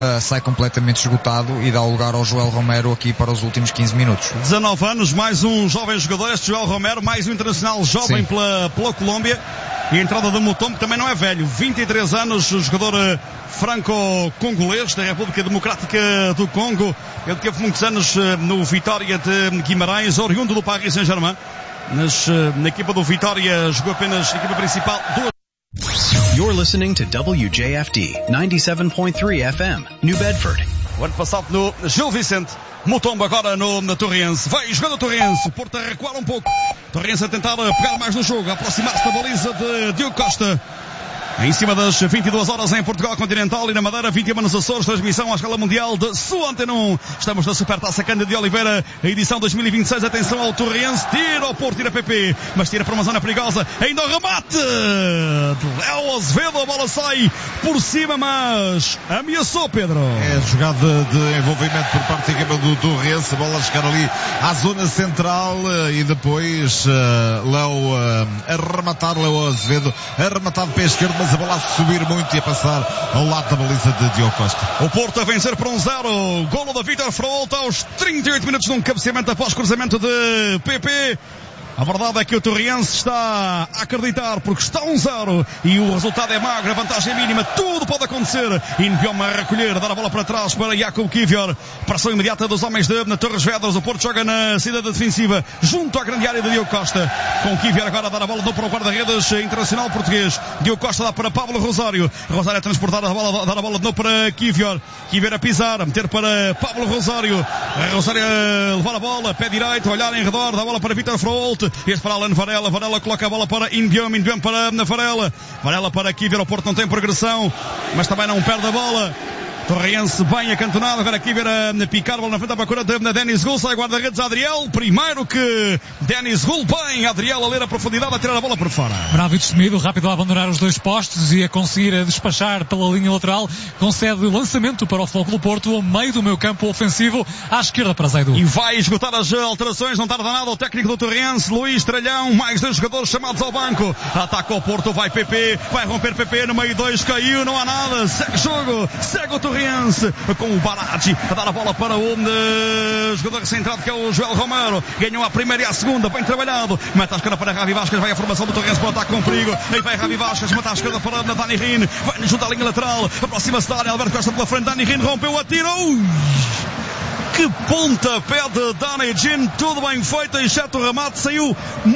sai completamente esgotado e dá lugar ao Joel Romero aqui para os últimos 15 minutos. 19 anos, mais um jovem jogador, este Joel Romero, mais um internacional jovem pela Colômbia. E a entrada do Mutombo, que também não é velho, 23 anos, o jogador franco-congolês da República Democrática do Congo. Ele teve muitos anos no Vitória de Guimarães, oriundo do Paris Saint-Germain. Na equipa do Vitória jogou apenas na equipa principal. You're listening to WJFD 97.3 FM, New Bedford. O ano passado no Gil Vicente. Mutombo agora na Torriense. Vai jogando a Torriense. O Porto a recuar um pouco. Torriense a tentar pegar mais no jogo. A aproximar-se da baliza de Diogo Costa. Em cima das 22 horas em Portugal Continental e na Madeira, 21 nos Açores, transmissão à escala mundial de Sua Antena 1. Estamos na Supertaça Cândido de Oliveira, a edição 2026. Atenção ao Torriense, tira ao Porto, tira PP, mas tira para uma zona perigosa. Ainda o remate de Léo Azevedo, a bola sai por cima, mas ameaçou, Pedro. É jogada de envolvimento por parte da equipa do Torriense, a bola a chegar ali à zona central e depois Léo a rematar, Léo Azevedo a rematar de pé esquerdo, mas a bola a subir muito e a passar ao lado da baliza de Diogo Costa. O Porto a vencer por 1-0. Golo da Vítor Fraolta aos 38 minutos de um cabeceamento após cruzamento de PP. A verdade é que o Torriense está a acreditar porque está 1-0 e o resultado é magro, a vantagem é mínima, tudo pode acontecer. Inbioma a recolher, dar a bola para trás para Jakub Kivior. Pressão imediata dos homens de Torres Vedras. O Porto joga na saída defensiva junto à grande área de Diogo Costa. Com Kivior agora a dar a bola para o guarda-redes internacional português. Diogo Costa dá para Pablo Rosário. Rosário a transportar a bola, dar a bola de novo para Kivior. Kivior a pisar, a meter para Pablo Rosário. Rosário a levar a bola, pé direito, olhar em redor, dá a bola para Vítor Fraolta. Este para Alan Varela. Varela coloca a bola para Inbioma. Inbioma para Varela. Varela para Kivior. O Porto não tem progressão, mas também não perde a bola. Torriense bem acantonado. Agora aqui ver a picar a bola na frente à procura de Denis Rull. Sai guarda-redes Adriel. Primeiro que Denis Rull bem. Adriel a ler a profundidade, a tirar a bola por fora. Bravo e destemido, rápido a abandonar os dois postes e a conseguir despachar pela linha lateral. Concede lançamento para o Futebol Clube do Porto ao meio do meio campo ofensivo à esquerda para Zaidu. E vai esgotar as alterações. Não tarda nada o técnico do Torriense, Luís Tralhão. Mais dois jogadores chamados ao banco. Ataca o Porto. Vai PP. Vai romper PP no meio 2. Caiu. Não há nada. Segue o jogo. Segue o Torriense com o Barati a dar a bola para o jogador centrado que é o Joel Romero. Ganhou a primeira e a segunda, bem trabalhado. Mete a esquerda para Ravi Vasquez, vai a formação do Torrense para o ataque com perigo. Aí vai Ravi Vasquez, mete a esquerda para Dani Rin, vai junto à linha lateral, aproxima-se da área, Alberto Costa pela frente, Dani Rin rompeu, atirou. Que pontapé de Dani Rin, tudo bem feito, exceto o remate, saiu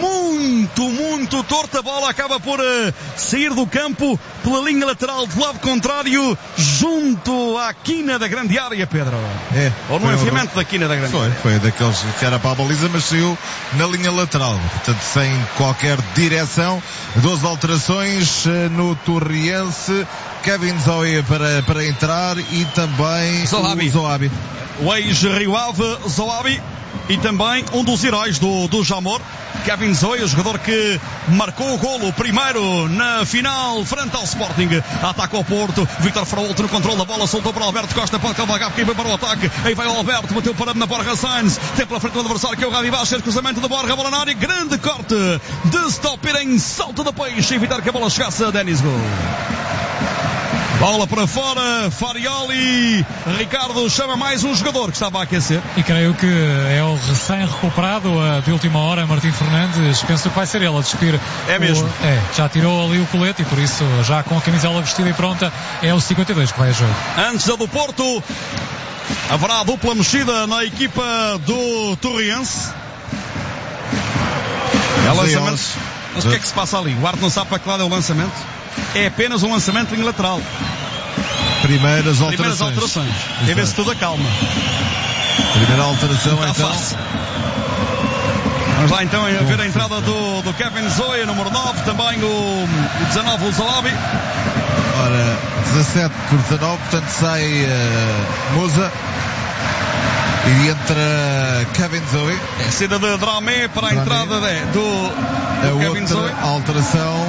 muito torta, a bola acaba por sair do campo pela linha lateral do lado contrário, junto à quina da grande área, Pedro. Ou no enfiamento da quina da grande área. Foi daqueles que era para a baliza, mas saiu na linha lateral, portanto sem qualquer direção. 12 alterações no Torriense. Kevin Zoe para entrar e também Zoabi. O ex-Rio Ave, Zoabi, e também um dos heróis do Jamor, Kevin Zoe, o jogador que marcou o golo primeiro na final frente ao Sporting. Ataca o Porto, Vítor Fraolta no controle da bola, soltou para Alberto Costa, pode cavalgar quem vai para o ataque, aí vai o Alberto, bateu para na Borja Sainz, tem pela frente do adversário que é o Ravi Vasquez, cruzamento da Borja, bola na área, grande corte de Stopper em salto de peixe, evitar que a bola chegasse a Denis Gol. Bola para fora, Farioli. Ricardo chama mais um jogador que estava a aquecer. E creio que é o recém-recuperado de última hora, Martim Fernandes. Penso que vai ser ele a despir. É mesmo? Já tirou ali o colete e por isso, já com a camisola vestida e pronta, é o 52 que vai a jogo. Antes da do Porto, haverá dupla mexida na equipa do Torriense. É lançamento. Mas o que é que se passa ali? O Arte não sabe para que lado é o lançamento? É apenas um lançamento em lateral. Primeiras alterações. É ver se tudo acalma. Primeira alteração então. Fácil. Vamos lá então a ver a entrada do Kevin Zoe, número 9, também o 19, o Zoabi. Ora, 17 por 19, portanto sai Musa. E entra Kevin Zoe. É saída de Dramé para a entrada do Kevin Zoe. Alteração.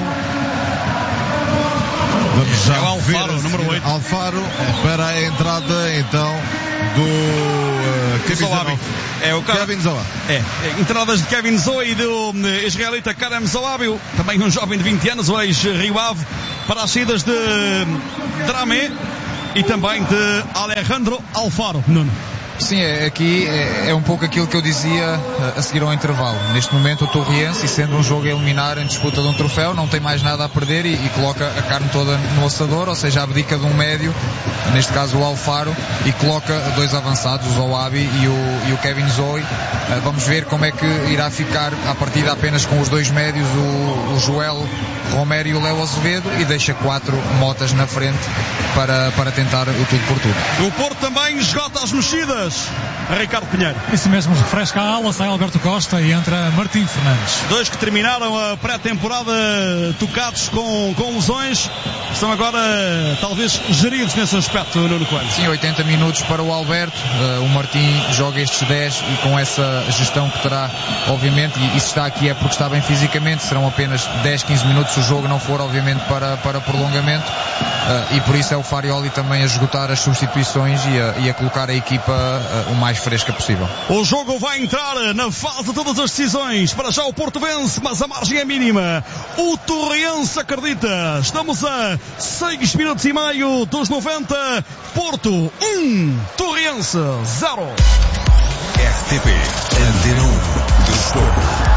Vamos já é o Alfaro, número 8. Alfaro para a entrada então do Zoabi. É o Kevin Zoe. Entradas de Kevin Zoe e do israelita Karem Zoabi, também um jovem de 20 anos, o ex-Rio Ave, para as saídas de Dramé. e também de Alejandro Alfaro. Nuno. Sim, aqui é um pouco aquilo que eu dizia a seguir ao intervalo. Neste momento o Torriense, sendo um jogo a eliminar em disputa de um troféu, não tem mais nada a perder e coloca a carne toda no assador, ou seja, abdica de um médio, neste caso o Alfaro, e coloca dois avançados, o Zoabi e o Kevin Zoe. Vamos ver como é que irá ficar à partida apenas com os dois médios, o Joel Romero e o Léo Azevedo, e deixa 4 motas na frente para tentar o tudo por tudo. O Porto também esgota as mexidas. Ricardo Pinheiro. Isso mesmo, refresca a ala, sai Alberto Costa e entra Martim Fernandes. Dois que terminaram a pré-temporada tocados com lesões, estão agora talvez geridos nesse aspecto, Nuno Coelho. Sim, 80 minutos para o Alberto, o Martim joga estes 10 e com essa gestão que terá, obviamente, e isso está aqui é porque está bem fisicamente, serão apenas 10, 15 minutos se o jogo não for, obviamente, para prolongamento, e por isso é o Farioli também a esgotar as substituições e a colocar a equipa o mais fresca possível. O jogo vai entrar na fase de todas as decisões. Para já o Porto vence, mas a margem é mínima. O Torriense acredita. Estamos a 6 minutos e meio dos 90. Porto 1, Torriense 0. RTP Antena 1 do Sport.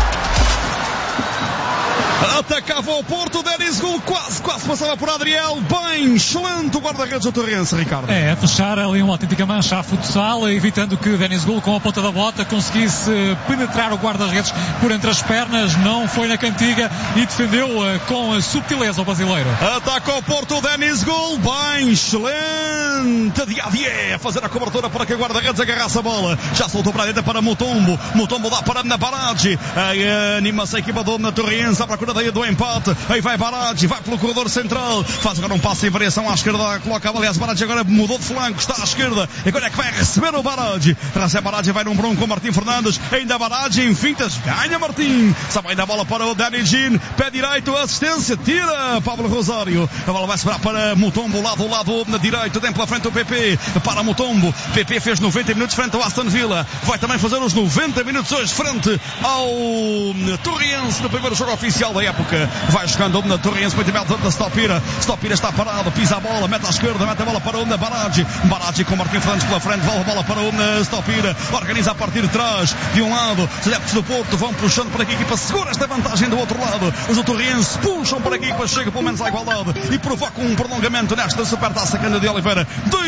Atacava o Porto, Denis Gol quase passava por Adriel. Bem, excelente o guarda-redes do Torriense, Ricardo. A fechar ali uma autêntica mancha à futsal, evitando que Denis Gol com a ponta da bota conseguisse penetrar o guarda-redes por entre as pernas, não foi na cantiga e defendeu com subtileza o brasileiro. Ataca o Porto, Denis Gol, bem, excelente Diadier a fazer a cobertura para que o guarda-redes agarrasse a bola. Já soltou para a direita para Mutombo dá para na Baragi, anima-se a equipa do Torriense à procura do empate, aí vai Baragi, vai pelo corredor central, faz agora um passe em variação à esquerda, coloca a bola, aliás, Baragi agora mudou de flanco, está à esquerda, agora é que vai receber o Baragi, recebe Baragi, vai num bronco com Martim Fernandes, ainda Baragi em fintas, ganha Martim, sabe ainda a bola para o Danny Jean, pé direito, assistência, tira Pablo Rosário, a bola vai sobrar para Mutombo, lado na direita, tempo à frente do PP, para Mutombo, PP fez 90 minutos frente ao Aston Villa, vai também fazer os 90 minutos hoje frente ao Torriense no primeiro jogo oficial da época. Vai jogando na Torriense, muito bem da Stopira está parado, pisa a bola, mete à esquerda, mete a bola para o Baragi com Martim Fernandes pela frente, volta a bola para o Stopira, organiza a partir de trás, de um lado, os adeptos do Porto vão puxando para que a equipa segura esta vantagem do outro lado, os do Torriense puxam para que a equipa chega pelo menos à igualdade e provocam um prolongamento nesta Supertaça Cândido de Oliveira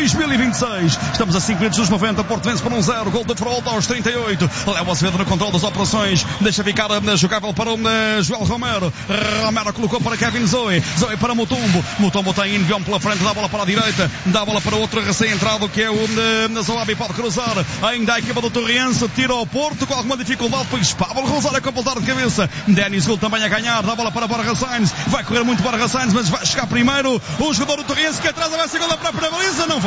2026. Estamos a 5 minutos dos 90, Porto vence por 1-0, gol de Frolta aos 38, Léo Azevedo no controle das operações, deixa ficar jogável para o Joel Romero colocou para Kevin Zoe para Mutombo tem envião pela frente, dá a bola para a direita, dá a bola para outro recém-entrado que é o Zoabi, pode cruzar, ainda a equipa do Torriense tira ao Porto com alguma dificuldade, pois Pablo Rosário a completar de cabeça, Denis Gol também a ganhar, dá a bola para Borja Sainz, vai correr muito Borja Sainz, mas vai chegar primeiro o jogador do Torriense que atrasa, vai ser gol da própria baliza, não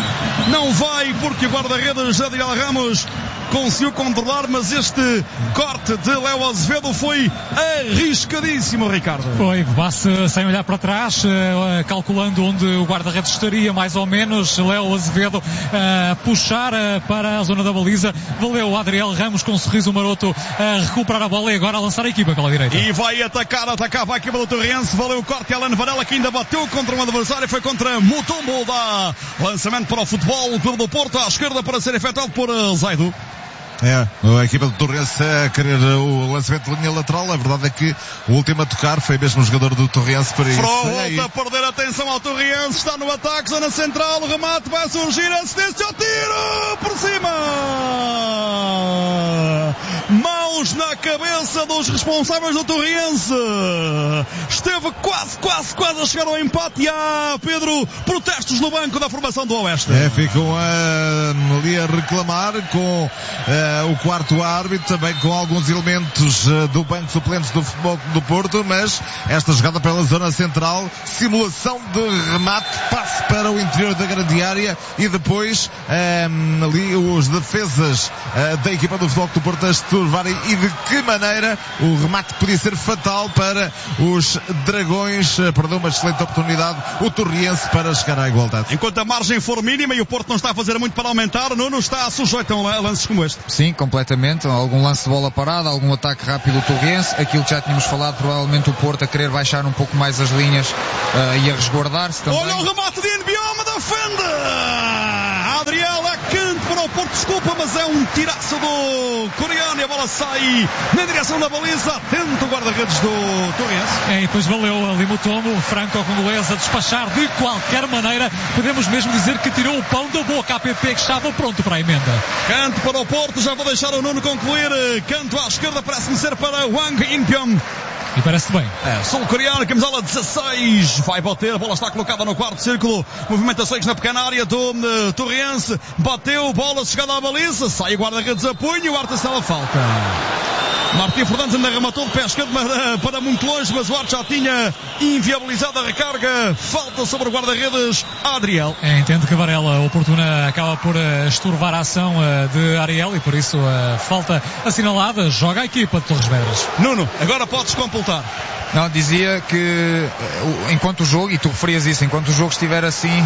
vai porque o guarda-redes Adriel Ramos conseguiu controlar, mas este corte de Léo Azevedo foi arriscadíssimo, Ricardo. Foi, passe sem olhar para trás, calculando onde o guarda-redes estaria, mais ou menos. Léo Azevedo puxar para a zona da baliza. Valeu Adriel Ramos com um sorriso maroto a recuperar a bola e agora a lançar a equipa pela direita. E vai atacava a equipa do Torriense. Valeu o corte, Alan Varela, que ainda bateu contra um adversário, foi contra Mutombo, dá lançamento para o Futebol Clube do Porto, à esquerda para ser efetuado por Zaidu. A equipa do Torriense a querer o lançamento de linha lateral. A verdade é que o último a tocar foi mesmo o jogador do Torriense para isso. Volta a perder atenção ao Torriense, está no ataque, zona central, o remate vai surgir, assistência ao tiro por cima. Mãos na cabeça dos responsáveis do Torriense. Esteve quase a chegar ao empate e há, Pedro, protestos no banco da formação do Oeste. Ficam ali a reclamar com o quarto árbitro, também com alguns elementos do banco suplentes do Futebol do Porto, mas esta jogada pela zona central, simulação de remate, passe para o interior da grande área e depois ali os defesas da equipa do Futebol do Porto a esturvarem e de que maneira o remate podia ser fatal para os Dragões. Perdeu uma excelente oportunidade o Torriense para chegar à igualdade. Enquanto a margem for mínima e o Porto não está a fazer muito para aumentar, o Nuno está sujeito a lances como este. Sim, completamente. Algum lance de bola parada, algum ataque rápido do Torriense. Aquilo que já tínhamos falado, provavelmente o Porto a querer baixar um pouco mais as linhas e a resguardar-se também. Olha o remate de Nbioma, defende! Adriel é canto para o Porto, desculpa, mas é um tiraço do coreano e a bola sai na direção da baliza. Atento o guarda-redes do Torriense. E depois valeu ali Mutombo, o franco-congolês, a despachar de qualquer maneira. Podemos mesmo dizer que tirou o pão da boca à PP, que estava pronto para a emenda. Canto para o Porto, já vou deixar o Nuno concluir. Canto à esquerda, parece-me ser para Wang In-pyong. E parece bem. Sul-coreano, camisola 16. Vai bater, a bola está colocada no quarto círculo. Movimentações na pequena área do Torriense. Bateu, bola chegada à baliza. Sai o guarda-redes a punho e o Arte estava a falta. Martim Fernandes ainda rematou de pé esquerdo para muito longe, mas o Arte já tinha inviabilizado a recarga. Falta sobre o guarda-redes Adriel. Entendo que Varela oportuna acaba por estorvar a ação de Ariel e por isso a falta assinalada. Joga a equipa de Torres Vedras. Nuno, agora podes completar. Não, dizia que enquanto o jogo, e tu referias isso, enquanto o jogo estiver assim,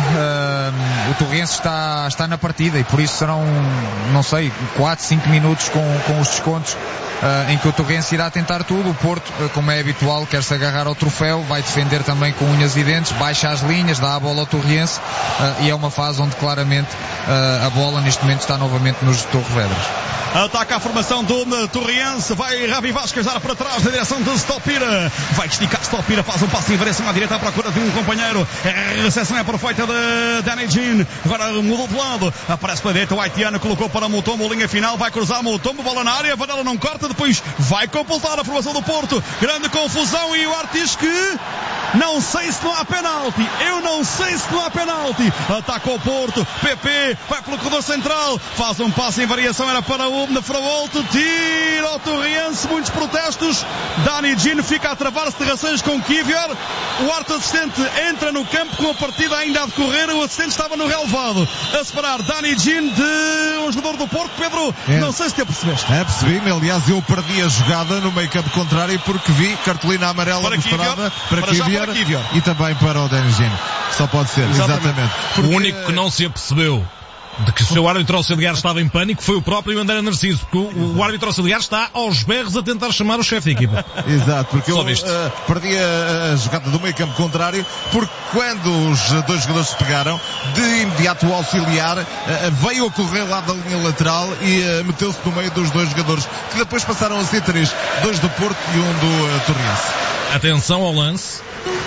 o Torriense está na partida e por isso serão, não sei, 4, 5 minutos com os descontos em que o Torriense irá tentar tudo. O Porto, como é habitual, quer-se agarrar ao troféu, vai defender também com unhas e dentes, baixa as linhas, dá a bola ao Torriense e é uma fase onde claramente a bola neste momento está novamente nos Torres Vedras. Ataca a formação do Torriense. Vai Ravi Vasquez dar para trás na direção de Stopira. Vai esticar Stopira, faz um passo em direção à direita à procura de um companheiro. A recepção é perfeita de Danny Jean. Agora mudou de lado. Aparece para a direita o haitiano, colocou para Mutombo, linha final. Vai cruzar Mutombo, bola na área. Varela não corta, depois vai completar a formação do Porto. Grande confusão e o Arte diz que não sei se não há penalti. Eu não sei se não há penalti. Ataca o Porto. PP vai pelo corredor central. Faz um passo em variação. Era para o na Fravolta, tira o Torriense, muitos protestos. Danny Jean fica a travar-se de rações com Kivior. O Arte assistente entra no campo com a partida ainda a decorrer. O assistente estava no relevado a separar Danny Jean de um jogador do Porto. Pedro, não sei se te percebeste. Percebi-me, aliás eu perdi a jogada no meio campo contrário porque vi cartolina amarela para mostrada para Kivior e também para o Danny Jean. Só pode ser, exatamente. Porque... O único que não se apercebeu de que o seu árbitro auxiliar estava em pânico foi o próprio André Narciso, porque o árbitro auxiliar está aos berros a tentar chamar o chefe da equipa. Exato, porque eu perdi a jogada do meio campo contrário, porque quando os dois jogadores se pegaram, de imediato o auxiliar veio a correr lá da linha lateral e meteu-se no meio dos dois jogadores, que depois passaram a ser três, dois do Porto e um do Torriense. Atenção ao lance.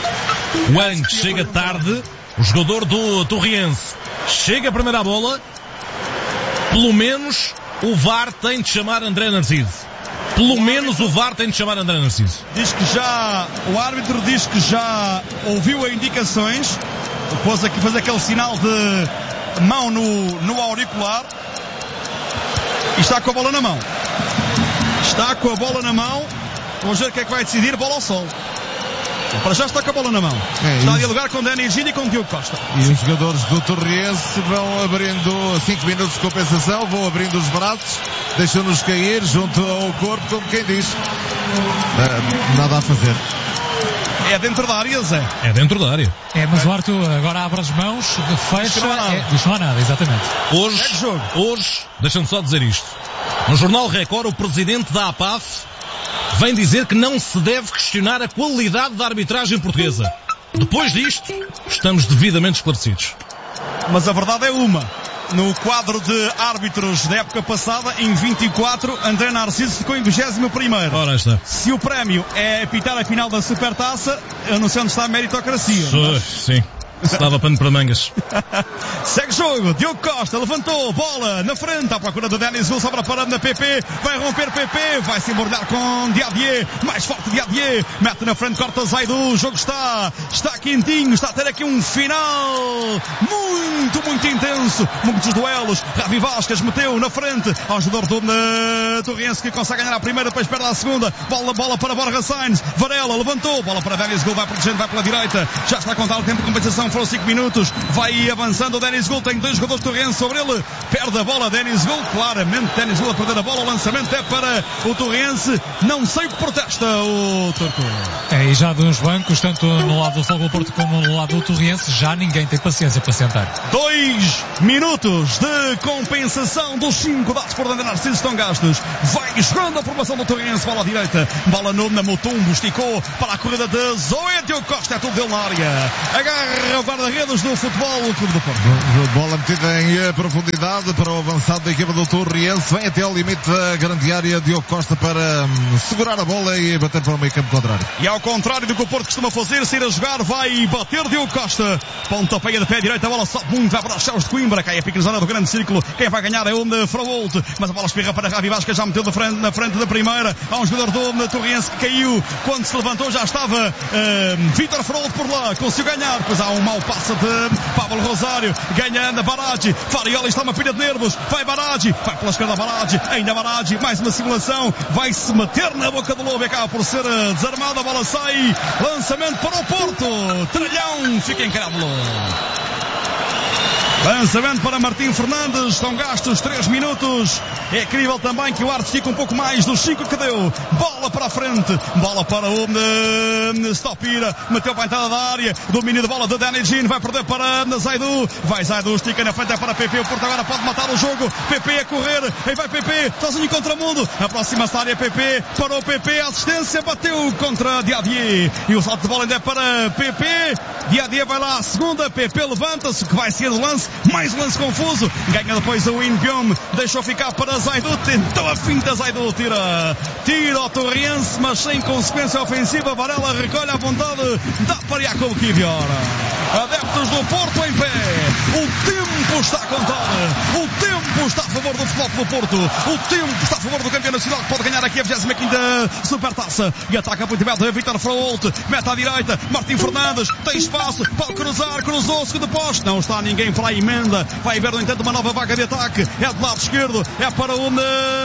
Wang chega tarde, o jogador do Torriense chega primeiro à bola. Pelo menos o VAR tem de chamar André Narciso. Pelo menos o VAR tem de chamar André Narciso. Diz que já, o árbitro diz que já ouviu as indicações. Pôs aqui fazer aquele sinal de mão no auricular. E está com a bola na mão. Está com a bola na mão. Vamos ver o que é que vai decidir. Bola ao sol. Para já está com a bola na mão. Está a dialogar com Danny Jean e com Diogo Costa. E os jogadores do Torriense vão abrindo 5 minutos de compensação, vão abrindo os braços, deixam-nos cair junto ao corpo, como quem diz. Nada a fazer. É dentro da área, Zé. É dentro da área. Mas o Arthur agora abre as mãos, fecha. Diz que não há nada, exatamente. Hoje, deixa-me só dizer isto. No Jornal Record, o presidente da APAF vem dizer que não se deve questionar a qualidade da arbitragem portuguesa. Depois disto, estamos devidamente esclarecidos. Mas a verdade é uma. No quadro de árbitros da época passada, em 24, André Narciso ficou em 21º. Ora está. Se o prémio é apitar a final da Supertaça, eu não sei onde está a meritocracia. Sim. Estava pano para mangas. Segue jogo, Diogo Costa levantou, bola na frente, à procura do Denis Will, sobra para na PP, vai romper PP, vai se embornar com Diadier, mais forte Diadier, mete na frente, corta Zaidu, o jogo está quentinho, está a ter aqui um final muito intenso, muitos duelos. Ravi Vasquez meteu na frente ao jogador do Torriense, que consegue ganhar a primeira, depois perde a segunda, bola para Borja Sainz, Varela levantou, bola para Denis Will, vai protegendo, vai pela direita, já está a contar o tempo de compensação. foram 5 minutos. Vai avançando o Denis Gul, tem 2 jogadores torrenses sobre ele. Perde a bola Denis Gul, claramente Denis Gul a perder a bola. O lançamento é para o Torrense. Não sei o que protesta o Turco. E já dos bancos, tanto no lado do Futebol Porto como no lado do Torrense, já ninguém tem paciência para sentar. 2 minutos de compensação dos 5 dados por André Narciso estão gastos. Vai jogando a formação do Torrense, bola à direita, bola na Mutombo, esticou para a corrida de Zoé. Diogo Costa, é tudo dele na área. Agarra o guarda-redes do Futebol Clube do Porto. Bola metida em profundidade para o avançado da equipa do Torrense. Vem até ao limite da grande área. Diogo Costa para segurar a bola e bater para o meio campo contrário. E ao contrário do que o Porto costuma fazer, sair a jogar, vai bater Diogo Costa. Pontapé de pé direito, a bola sobe muito, vai para os céus de Coimbra, cai a pique na zona do grande círculo. Quem vai ganhar é o de Fraolt, mas a bola espirra para Ravi Vasquez, já meteu na frente da primeira. Há um jogador do Torrense que caiu quando se levantou, já estava Vítor Fraolt por lá, conseguiu ganhar, pois há um mau passe de Pablo Rosário, ganha na Baragi. Farioli está uma pilha de nervos, vai Baragi, vai pela esquerda Baragi, ainda Baragi, mais uma simulação, vai se meter na boca do lobo e acaba por ser desarmada, a bola sai, lançamento para o Porto, Tralhão fica encarado. Lançamento para Martim Fernandes, estão gastos 3 minutos. É incrível também que o árbitro estica um pouco mais dos 5 que deu. Bola para a frente, bola para o Stopira, meteu para a entrada da área, domínio de bola de Danny Jean, vai perder para Zaidu, vai Zaidu, estica na frente, é para PP, o Porto agora pode matar o jogo, PP a correr, aí vai PP, sozinho contra o mundo, aproxima-se da área PP, parou PP, assistência, bateu contra Diadier, e o salto de bola ainda é para PP, Diadier vai lá, a segunda, PP levanta-se, que vai ser o lance, mais um lance confuso, ganha depois o Inbiom, deixou ficar para Zaidu, tentou a finta, Zaidu tira o Torrense, mas sem consequência ofensiva. Varela recolhe à vontade, dá para Jacob Kivior. Adeptos do Porto em pé, o tempo está a contar, o tempo está a favor do Futebol do Porto, o tempo está a favor do campeão nacional que pode ganhar aqui a 25ª Supertaça, e ataca muito bem o Vítor Fraolt, mete à direita, Martim Fernandes, tem espaço, pode cruzar, cruzou, segundo posto, não está ninguém para a emenda, vai haver no entanto uma nova vaga de ataque, é do lado esquerdo, é para o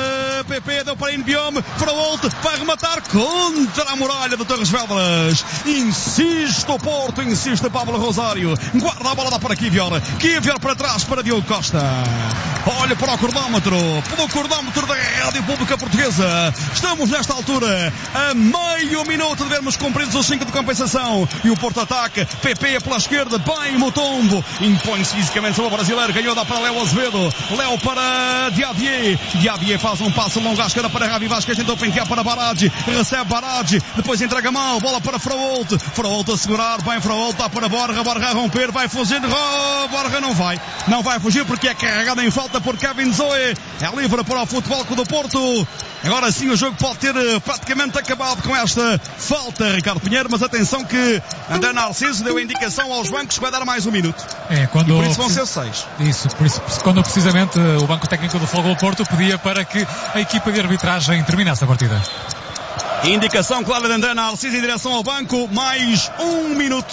PP, deu para Inbiom, Fraolt vai rematar contra a muralha do Torres Vedras, insiste o Porto, insiste Pablo Rosário, guarda a bola, dá para Kivior para trás para Diogo Costa, olha para o cronómetro, pelo cronómetro da Rádio Pública Portuguesa, estamos nesta altura a meio minuto de vermos cumpridos os 5 de compensação, e o Porto ataca, PP pela esquerda, bem Mutombo, impõe-se fisicamente sobre o brasileiro, ganhou, dá para Léo Azevedo, Léo para Diadier faz um passo longo à esquerda para Ravi Vasquez, tentou pentear para Baragi, recebe Baragi, depois entrega mal, bola para Fraolt a segurar, bem Fraolt, dá para Borja a romper, vai fugindo, Borja não vai fugir porque é carregado em falta por Kevin Zoe, é livre para o Futebol Clube do Porto. Agora sim o jogo pode ter praticamente acabado com esta falta, Ricardo Pinheiro, mas atenção que André Narciso deu a indicação aos bancos que vai dar mais 1 minuto. E por isso vão ser 6. Isso, por isso, quando precisamente o Banco Técnico do Futebol Porto pedia para que a equipa de arbitragem terminasse a partida. Indicação clara de André Narciso em direção ao banco, mais 1 minuto.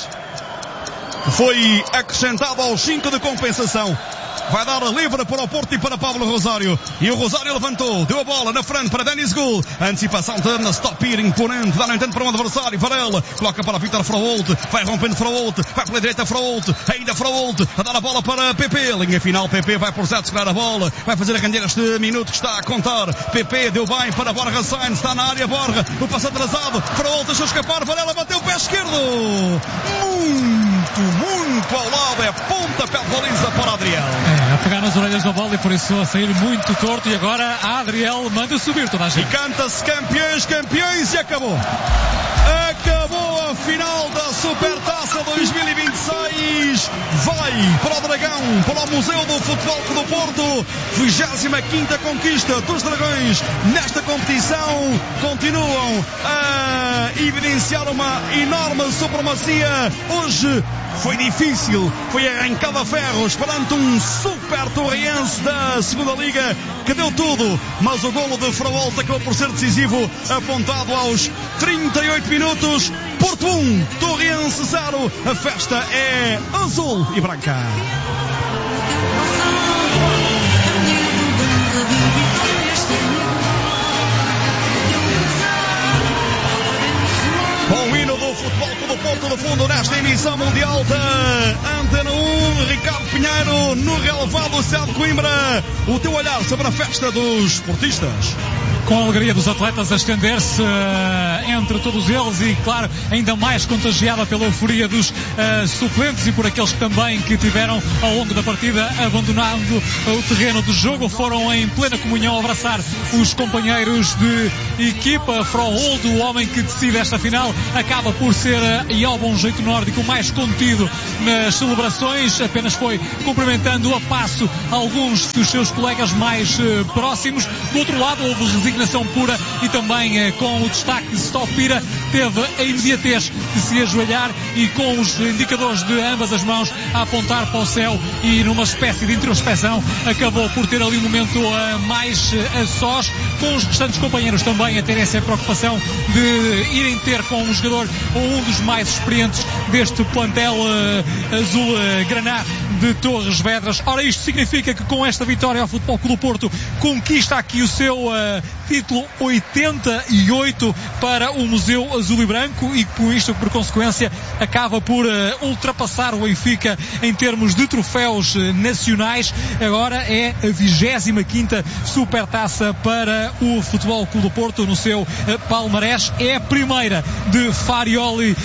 Foi acrescentado aos 5 de compensação. Vai dar livre para o Porto e para Pablo Rosário. E o Rosário levantou, deu a bola na frente para Denis Gul. Antecipação de Stopir, imponente. Dá no entanto para um adversário. Varela coloca para Vítor Fraolt. Vai rompendo Fraolt. Vai pela direita Fraolt. Ainda Fraolt. A dar a bola para PP. Linha final. PP vai por Zé segurar a bola. Vai fazer a render este minuto que está a contar. PP deu bem para Borja Sainz. Está na área Borja. O passo atrasado. Fraolt deixou escapar. Varela bateu o pé esquerdo. Muito ao lado. É pontapé de baliza para Adriel. A pegar nas orelhas da bola e por isso a sair muito torto, e agora a Adriel manda subir toda a gente. E canta-se campeões e acabou. Acabou a final da Supertaça 2026. Vai para o Dragão, para o Museu do Futebol do Porto. 25ª conquista dos Dragões nesta competição. Continuam a evidenciar uma enorme supremacia. Hoje foi difícil, foi arrancado a ferros perante um super Torrense da segunda Liga que deu tudo, mas o golo de Fraolt acabou por ser decisivo, apontado aos 38 minutos. Porto 1, Torrense 0. A festa é azul e branca. Com o hino do Futebol do Porto no fundo nesta emissão. edição mundial da Antena 1. Ricardo Pinheiro, no relevado Céu de Coimbra. O teu olhar sobre a festa dos esportistas. Com a alegria dos atletas a estender-se entre todos eles e, claro, ainda mais contagiada pela euforia dos suplentes e por aqueles também que tiveram ao longo da partida abandonando o terreno de jogo, foram em plena comunhão abraçar os companheiros de equipa. Froholt, o homem que decide esta final, acaba por ser, e ao bom jeito nórdico, o mais contido nas celebrações, apenas foi cumprimentando a passo alguns dos seus colegas mais próximos. Do outro lado houve resignação pura e também com o destaque de Stopira teve a imediatez de se ajoelhar e com os indicadores de ambas as mãos a apontar para o céu e numa espécie de introspeção acabou por ter ali um momento mais a sós, com os restantes companheiros também a terem essa preocupação de irem ter com um jogador ou um dos mais experientes deste plantel azul graná de Torres Vedras. Ora, isto significa que com esta vitória o Futebol Clube do Porto conquista aqui o seu título 88 para o Museu Azul e Branco e com isto, por consequência, acaba por ultrapassar o Benfica em termos de troféus nacionais. Agora é a 25ª Supertaça para o Futebol Clube do Porto no seu palmarés. É a primeira de Farioli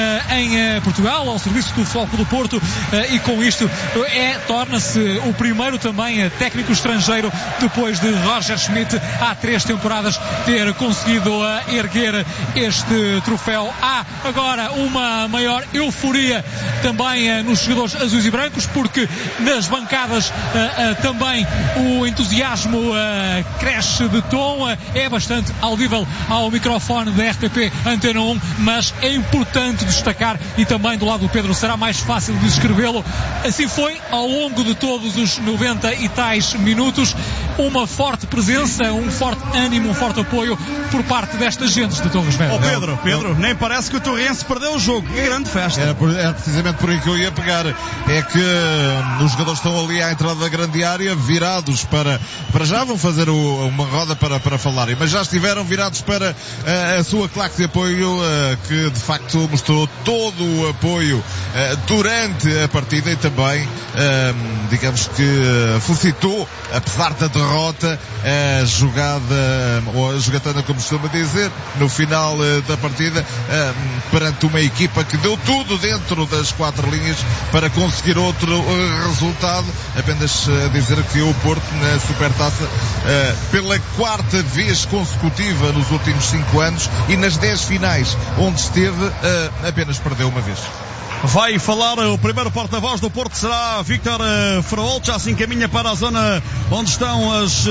em Portugal, ao serviço do Futebol Clube do Porto, e com isto torna-se o primeiro também técnico estrangeiro depois de Roger Schmidt há 3 temporadas ter conseguido erguer este troféu. Há agora uma maior euforia também nos jogadores azuis e brancos, porque nas bancadas também o entusiasmo cresce de tom, é bastante audível ao microfone da RTP Antena 1, mas é importante destacar, e também do lado do Pedro será mais fácil de descrevê-lo, assim foi ao longo de todos os 90 e tais minutos, uma forte presença, um forte ânimo, um forte apoio por parte destas gentes de Torres Vedras. Pedro, nem parece que o Torrense perdeu o jogo. Que grande festa. É precisamente por aí que eu ia pegar. É que os jogadores estão ali à entrada da grande área, virados para já vão fazer uma roda para falarem, mas já estiveram virados para a sua claque de apoio, que de facto mostrou todo o apoio durante a partida e também, digamos que felicitou, apesar da derrota, a jogada, ou a jogatana, como costuma dizer, no final da partida, perante uma equipa que deu tudo dentro das 4 linhas para conseguir outro resultado. Apenas dizer que o Porto na Supertaça, pela 4ª vez consecutiva nos últimos 5 anos e nas 10 finais onde esteve, apenas perdeu uma vez. Vai falar o primeiro porta-voz do Porto, será Víctor Froholt, já se encaminha para a zona onde estão os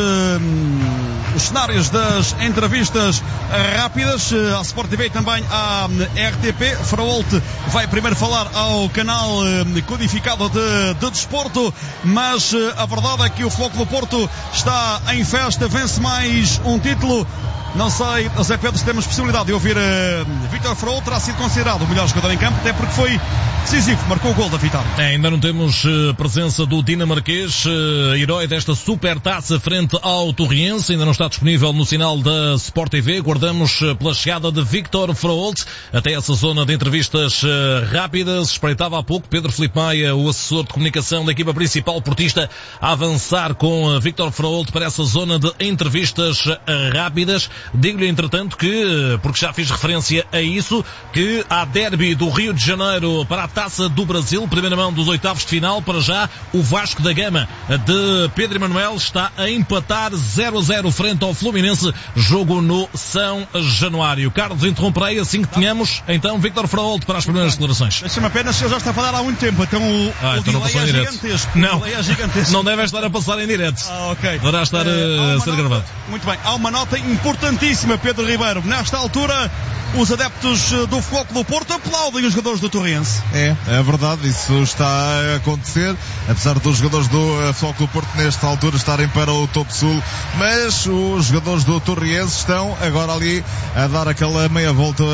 cenários das entrevistas rápidas, à Sport TV e também à RTP. Froholt vai primeiro falar ao canal codificado de desporto, mas a verdade é que o Futebol Clube do Porto está em festa, vence mais um título. Não sei, José Pedro, se temos possibilidade de ouvir Víctor Froholt. Terá sido considerado o melhor jogador em campo, até porque foi decisivo, marcou o gol da vitória. Ainda não temos presença do dinamarquês, herói desta Supertaça frente ao Torriense. Ainda não está disponível no sinal da Sport TV. Guardamos pela chegada de Víctor Froholt até essa zona de entrevistas rápidas. Espreitava há pouco Pedro Filipe Maia, o assessor de comunicação da equipa principal portista, a avançar com Víctor Froholt para essa zona de entrevistas rápidas. Digo-lhe, entretanto, que, porque já fiz referência a isso, que há derby do Rio de Janeiro para a Taça do Brasil, primeira mão dos 8avos de final. Para já, o Vasco da Gama de Pedro Emanuel está a empatar 0-0 frente ao Fluminense, jogo no São Januário. Carlos, interromperei assim que tenhamos, então, Víctor Froholt para as primeiras declarações. Deixa-me apenas, que eu já estou a falar há muito tempo, então o delay é gigantesco. Não deve estar a passar em direto. Ok. Deverá estar a ser gravado. Muito bem, há uma nota importantíssima, Pedro Ribeiro. Nesta altura, os adeptos do Futebol Clube do Porto aplaudem os jogadores do Torriense. É verdade, isso está a acontecer, apesar dos jogadores do Futebol Clube do Porto nesta altura estarem para o topo sul, mas os jogadores do Torriense estão agora ali a dar aquela meia volta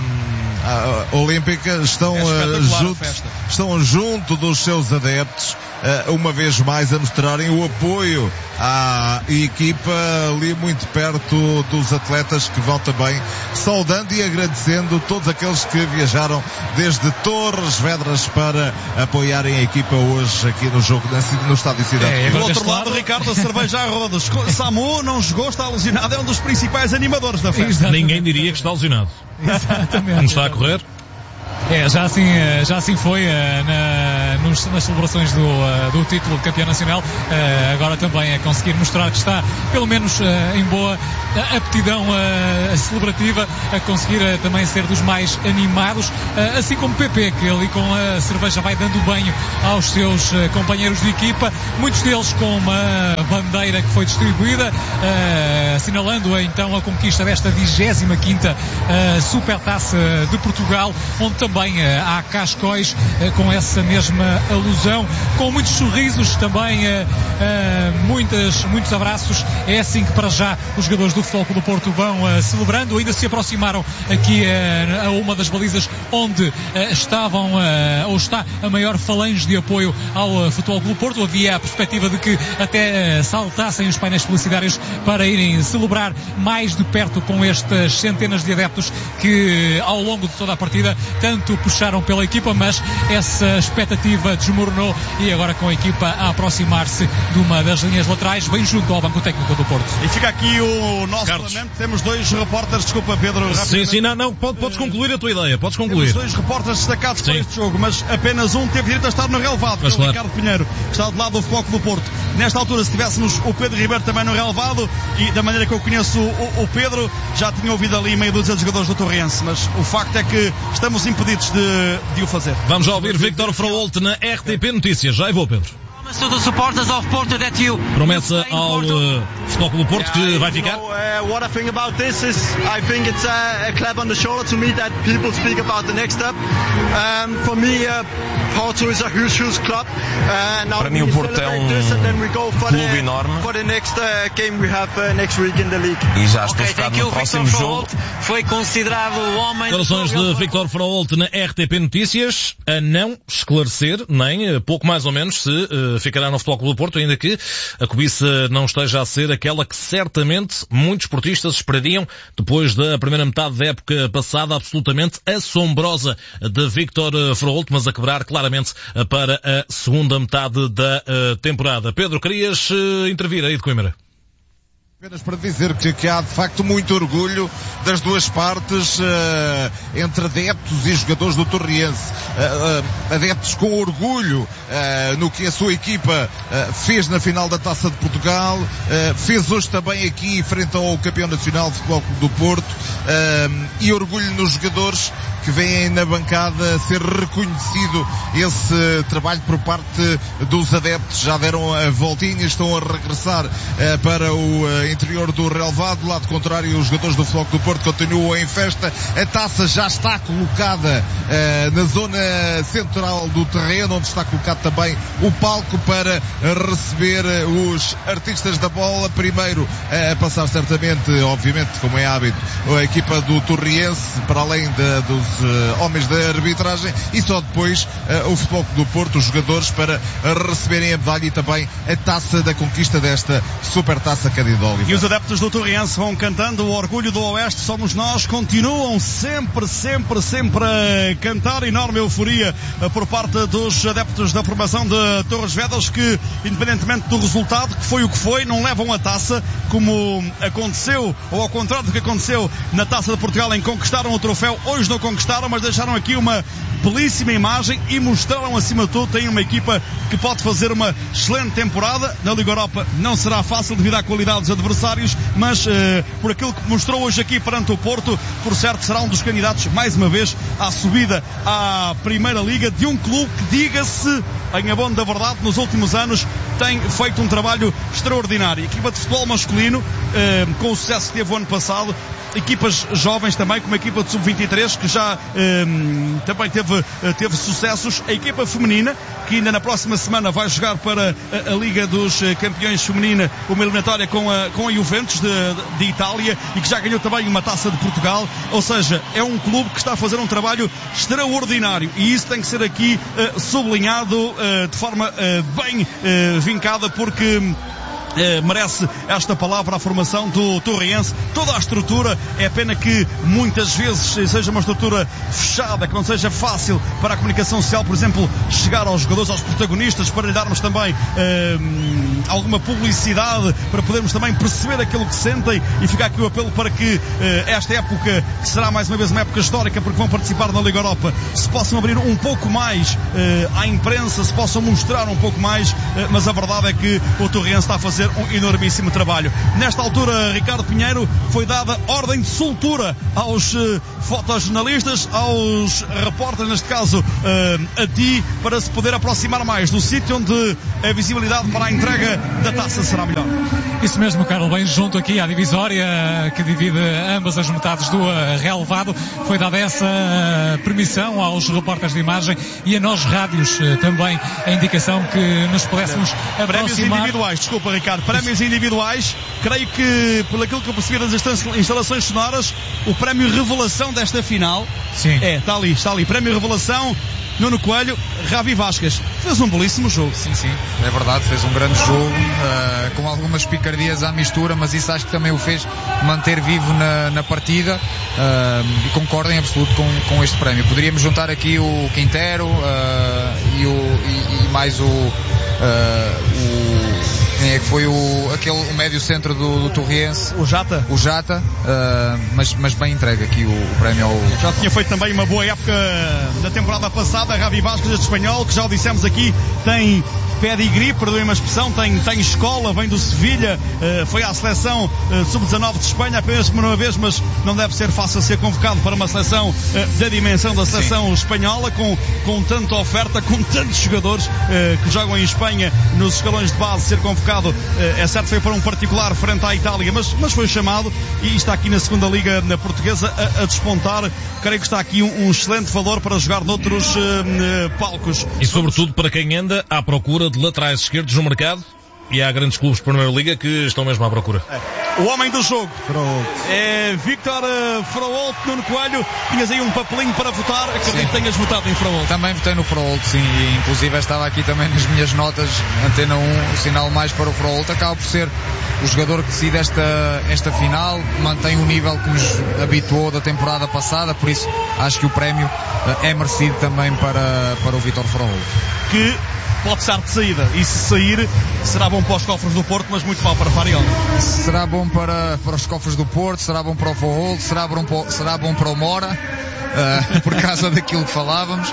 olímpica, estão junto dos seus adeptos, uma vez mais a mostrarem o apoio à equipa ali muito perto dos atletas, que vão também saudando e agradecendo todos aqueles que viajaram desde Torres Vedras para apoiarem a equipa hoje aqui no jogo no Estádio Cidade. Do outro lado, Ricardo, a cerveja à rodas. Samu não jogou, está alucinado, é um dos principais animadores da festa. Exatamente. Ninguém diria que está alucinado. Exatamente. Não está a correr? Já assim foi nas celebrações do título de campeão nacional. Agora também a conseguir mostrar que está pelo menos em boa aptidão celebrativa, a conseguir também ser dos mais animados, assim como PP, que ali com a cerveja vai dando banho aos seus companheiros de equipa, muitos deles com uma bandeira que foi distribuída, assinalando então a conquista desta 25ª Supertaça de Portugal, onde também há cascóis com essa mesma alusão, com muitos sorrisos também, muitos abraços. É assim que para já os jogadores do Futebol Clube do Porto vão celebrando. Ainda se aproximaram aqui a uma das balizas onde estavam ou está a maior falange de apoio ao Futebol Clube do Porto. Havia a perspectiva de que até saltassem os painéis publicitários para irem celebrar mais de perto com estas centenas de adeptos que ao longo de toda a partida tanto puxaram pela equipa, mas essa expectativa desmoronou e agora com a equipa a aproximar-se de uma das linhas laterais, bem junto ao banco técnico do Porto. E fica aqui o nosso lamento. Temos dois repórteres, desculpa Pedro. Sim, não, podes concluir a tua ideia, podes concluir. Temos dois repórteres destacados para este jogo, mas apenas um teve direito a estar no relevado, que é o Ricardo Pinheiro, que está do lado do Futebol Clube do Porto. Nesta altura, se tivéssemos o Pedro Ribeiro também no relevado, e da maneira que eu conheço o Pedro, já tinha ouvido ali meia dúzia de jogadores do Torriense, mas o facto é que estamos impedidos de o fazer. Vamos já ouvir Victor Fraholt na RTP Notícias. Já vou, Pedro. Promessa ao Futebol Clube do Porto que vai ficar. What I think about this is, I think it's a clap on the shoulder to me that people speak about the next step. For me, Porto is a huge club. Para mim o Porto é clube enorme. For the next game we have next week in the league. E já estou focado no próximo jogo. Foi considerado o homem. Declarações de Victor Fraholt na RTP Notícias, a não esclarecer nem pouco mais ou menos se ficará no Futebol Clube do Porto, ainda que a cobiça não esteja a ser aquela que certamente muitos portistas esperariam depois da primeira metade da época passada, absolutamente assombrosa de Victor Fraholt, mas a quebrar claramente para a segunda metade da temporada. Pedro, querias intervir aí de Coimbra? Apenas para dizer que há de facto muito orgulho das duas partes, entre adeptos e jogadores do Torriense. Adeptos com orgulho no que a sua equipa fez na final da Taça de Portugal, fez hoje também aqui frente ao campeão nacional de Futebol Clube do Porto, e orgulho nos jogadores que vêm na bancada ser reconhecido esse trabalho por parte dos adeptos. Já deram a voltinha, estão a regressar para o interior do relevado. Do lado contrário, os jogadores do Futebol Clube do Porto continuam em festa. A taça já está colocada na zona central do terreno, onde está colocado também o palco para receber os artistas da bola. Primeiro a passar certamente, obviamente, como é hábito, a equipa do Torriense, para além dos homens da arbitragem, e só depois o Futebol Clube do Porto, os jogadores, para receberem a medalha e também a taça da conquista desta Supertaça Cândido Oliveira. E os adeptos do Torriense vão cantando o orgulho do Oeste, somos nós, continuam sempre a cantar. Enorme euforia por parte dos adeptos da formação de Torres Vedras, que independentemente do resultado, que foi o que foi, não levam a taça, como aconteceu, ou ao contrário do que aconteceu na Taça de Portugal, em que conquistaram o troféu. Hoje não conquistaram, mas deixaram aqui uma belíssima imagem e mostraram, acima de tudo, tem uma equipa que pode fazer uma excelente temporada. Na Liga Europa não será fácil devido à qualidade dos adversários, mas por aquilo que mostrou hoje aqui perante o Porto, por certo será um dos candidatos mais uma vez à subida à Primeira Liga, de um clube que, diga-se em abono da verdade, nos últimos anos tem feito um trabalho extraordinário. A equipa de futebol masculino, com o sucesso que teve o ano passado, equipas jovens também, como a equipa de Sub-23, que já também teve sucessos. A equipa feminina, que ainda na próxima semana vai jogar para a Liga dos Campeões Feminina, uma eliminatória com a Juventus de Itália, e que já ganhou também uma Taça de Portugal. Ou seja, é um clube que está a fazer um trabalho extraordinário, e isso tem que ser aqui sublinhado de forma bem vincada, porque merece esta palavra a formação do Torriense, toda a estrutura. É pena que muitas vezes seja uma estrutura fechada, que não seja fácil para a comunicação social, por exemplo, chegar aos jogadores, aos protagonistas, para lhe darmos também alguma publicidade, para podermos também perceber aquilo que sentem. E fica aqui o apelo para que esta época, que será mais uma vez uma época histórica, porque vão participar na Liga Europa, se possam abrir um pouco mais à imprensa, se possam mostrar um pouco mais, mas a verdade é que o Torriense está a fazer um enormíssimo trabalho. Nesta altura, Ricardo Pinheiro, foi dada ordem de soltura aos fotojornalistas, aos repórteres, neste caso a ti, para se poder aproximar mais do sítio onde a visibilidade para a entrega da taça será melhor. Isso mesmo, Carlos, bem junto aqui à divisória que divide ambas as metades do relevado. Foi dada essa permissão aos repórteres de imagem e a nós rádios também a indicação que nos pudéssemos aproximar. Prémios individuais, desculpa, Ricardo, prémios individuais. Creio que, por aquilo que eu percebi das instalações sonoras, o prémio revelação desta final, sim, está ali, prémio revelação, Nuno Coelho, Ravi Vasquez. Fez um belíssimo jogo. Sim, é verdade, fez um grande jogo, com algumas picardias à mistura, mas isso acho que também o fez manter vivo na partida, e concordo em absoluto com este prémio. Poderíamos juntar aqui o Quintero e mais quem é que foi o médio centro do Torriense? O Jata, mas bem entregue aqui o prémio ao... Já tinha feito também uma boa época da temporada passada, Ravi Vasquez, este espanhol, que já o dissemos aqui, tem pedigree, perdoem-me a expressão, tem escola, vem do Sevilha, foi à seleção sub-19 de Espanha apenas por uma vez, mas não deve ser fácil ser convocado para uma seleção da dimensão da seleção espanhola, com tanta oferta, com tantos jogadores que jogam em Espanha nos escalões de base. Ser convocado, é certo, foi para um particular frente à Itália, mas foi chamado e está aqui na segunda liga portuguesa a despontar. Creio que está aqui um excelente valor para jogar noutros palcos. E sobretudo para quem anda à procura de laterais esquerdos no mercado, e há grandes clubes de Primeira Liga que estão mesmo à procura. O homem do jogo é Victor Fraolt. Nuno Coelho, tinhas aí um papelinho para votar, acredito que tenhas votado em Fraolt. Também votei no Fraolt, sim, e inclusive estava aqui também nas minhas notas, Antena 1, o sinal mais para o Fraolt. Acaba por ser o jogador que decide esta final, mantém o nível que nos habituou da temporada passada, por isso acho que o prémio é merecido também para o Victor Fraolt. Que pode estar de saída, e se sair será bom para os cofres do Porto, mas muito mal para Fariol. Será bom para os cofres do Porto, será bom para o Fraolt, será bom para o Mora, por causa daquilo que falávamos.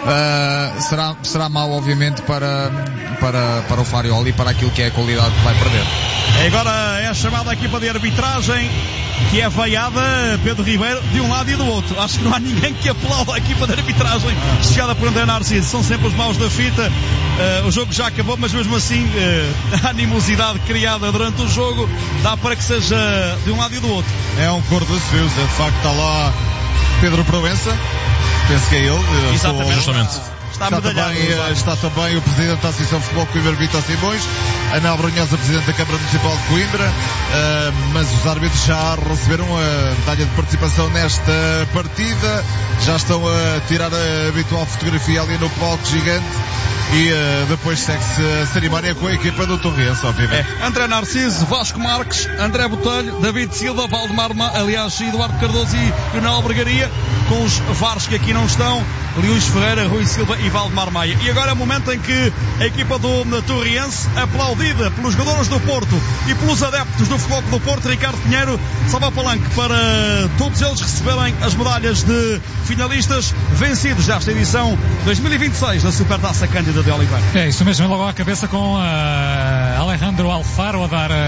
Será mau, obviamente, para o Fariol e para aquilo que é a qualidade que vai perder. Agora é a chamada equipa de arbitragem, que é veiada, Pedro Ribeiro, de um lado e do outro. Acho que não há ninguém que aplaude a equipa de arbitragem chegada por André Narciso. São sempre os maus da fita. O jogo já acabou, mas mesmo assim a animosidade criada durante o jogo dá para que seja de um lado e do outro. É um cor de Seus, de facto está lá Pedro Proença, penso que é ele. Exatamente. Justamente. Está também o Presidente da Associação de Futebol Coimbra, Vítor Simões, Anel Brunhosa, Presidente da Câmara Municipal de Coimbra, mas os árbitros já receberam a medalha de participação nesta partida, já estão a tirar a habitual fotografia ali no palco gigante. E depois segue-se a cerimónia com a equipa do Torriense, obviamente. André Narciso, Vasco Marques, André Botelho, David Silva, Valdemar, Eduardo Cardoso e Nel Bregaria, com os VARs que aqui não estão, Luís Ferreira, Rui Silva e Valdemar Maia. E agora é o momento em que a equipa do Torriense, aplaudida pelos jogadores do Porto e pelos adeptos do Futebol do Porto, Ricardo Pinheiro, salva o palanque para todos eles receberem as medalhas de finalistas vencidos desta edição 2026 da Supertaça Cândida de Oliveira. É isso mesmo, logo à cabeça com Alejandro Alfaro a dar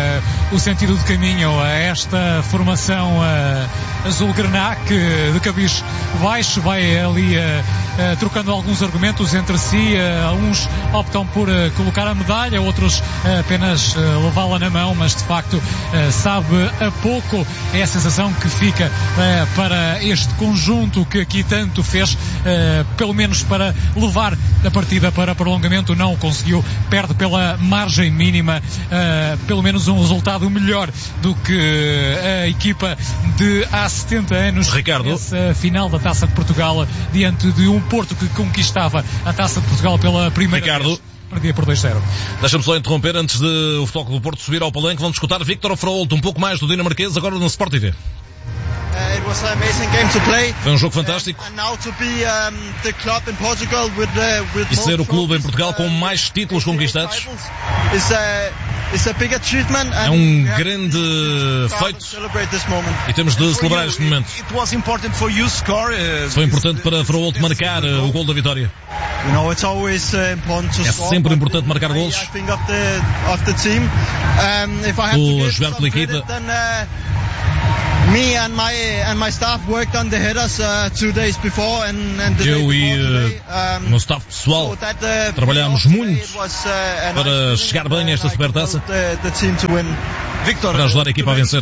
o sentido de caminho a esta formação azul-grená, que de cabiz baixo vai ali trocando alguns argumentos entre si. Uns optam por colocar a medalha, outros apenas levá-la na mão, mas de facto sabe a pouco. É a sensação que fica para este conjunto que aqui tanto fez, pelo menos para levar a partida para prolongamento. Não conseguiu, perde pela margem mínima, pelo menos um resultado melhor do que a equipa de há 70 anos. Ricardo, essa final da Taça de Portugal diante de um Porto que conquistava a Taça de Portugal pela primeira vez. Perdia por 2-0. Deixa-me só interromper antes de o Futebol Clube do Porto subir ao palanque. Vamos escutar Víctor Fraolto, um pouco mais do dinamarquês, agora no Sport TV. Foi um jogo fantástico. E ser o clube em Portugal com mais títulos conquistados é um grande feito e temos de celebrar este momento. Foi importante para Fraolto marcar o gol da vitória. É sempre importante marcar golos. O jogar pela equipa. Eu e o meu staff pessoal trabalhámos muito para chegar bem a esta supertaça, para ajudar a equipa a vencer.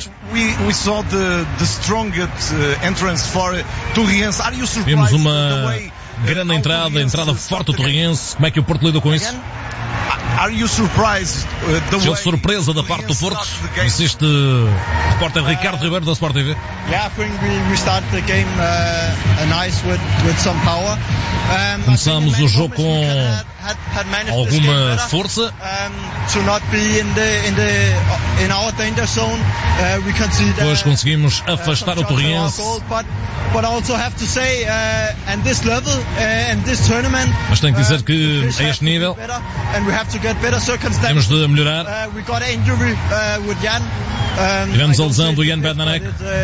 Vimos uma grande entrada forte do Torriense. Como é que o Porto lidou com isso? Deu surpresa da parte do Porto, insiste o repórter Ricardo Ribeiro da Sport TV. Começamos o jogo com alguma força. Depois conseguimos afastar o Torriense. Mas tenho que dizer que a este nível temos de melhorar. Tivemos a lesão do Jan Bednarek.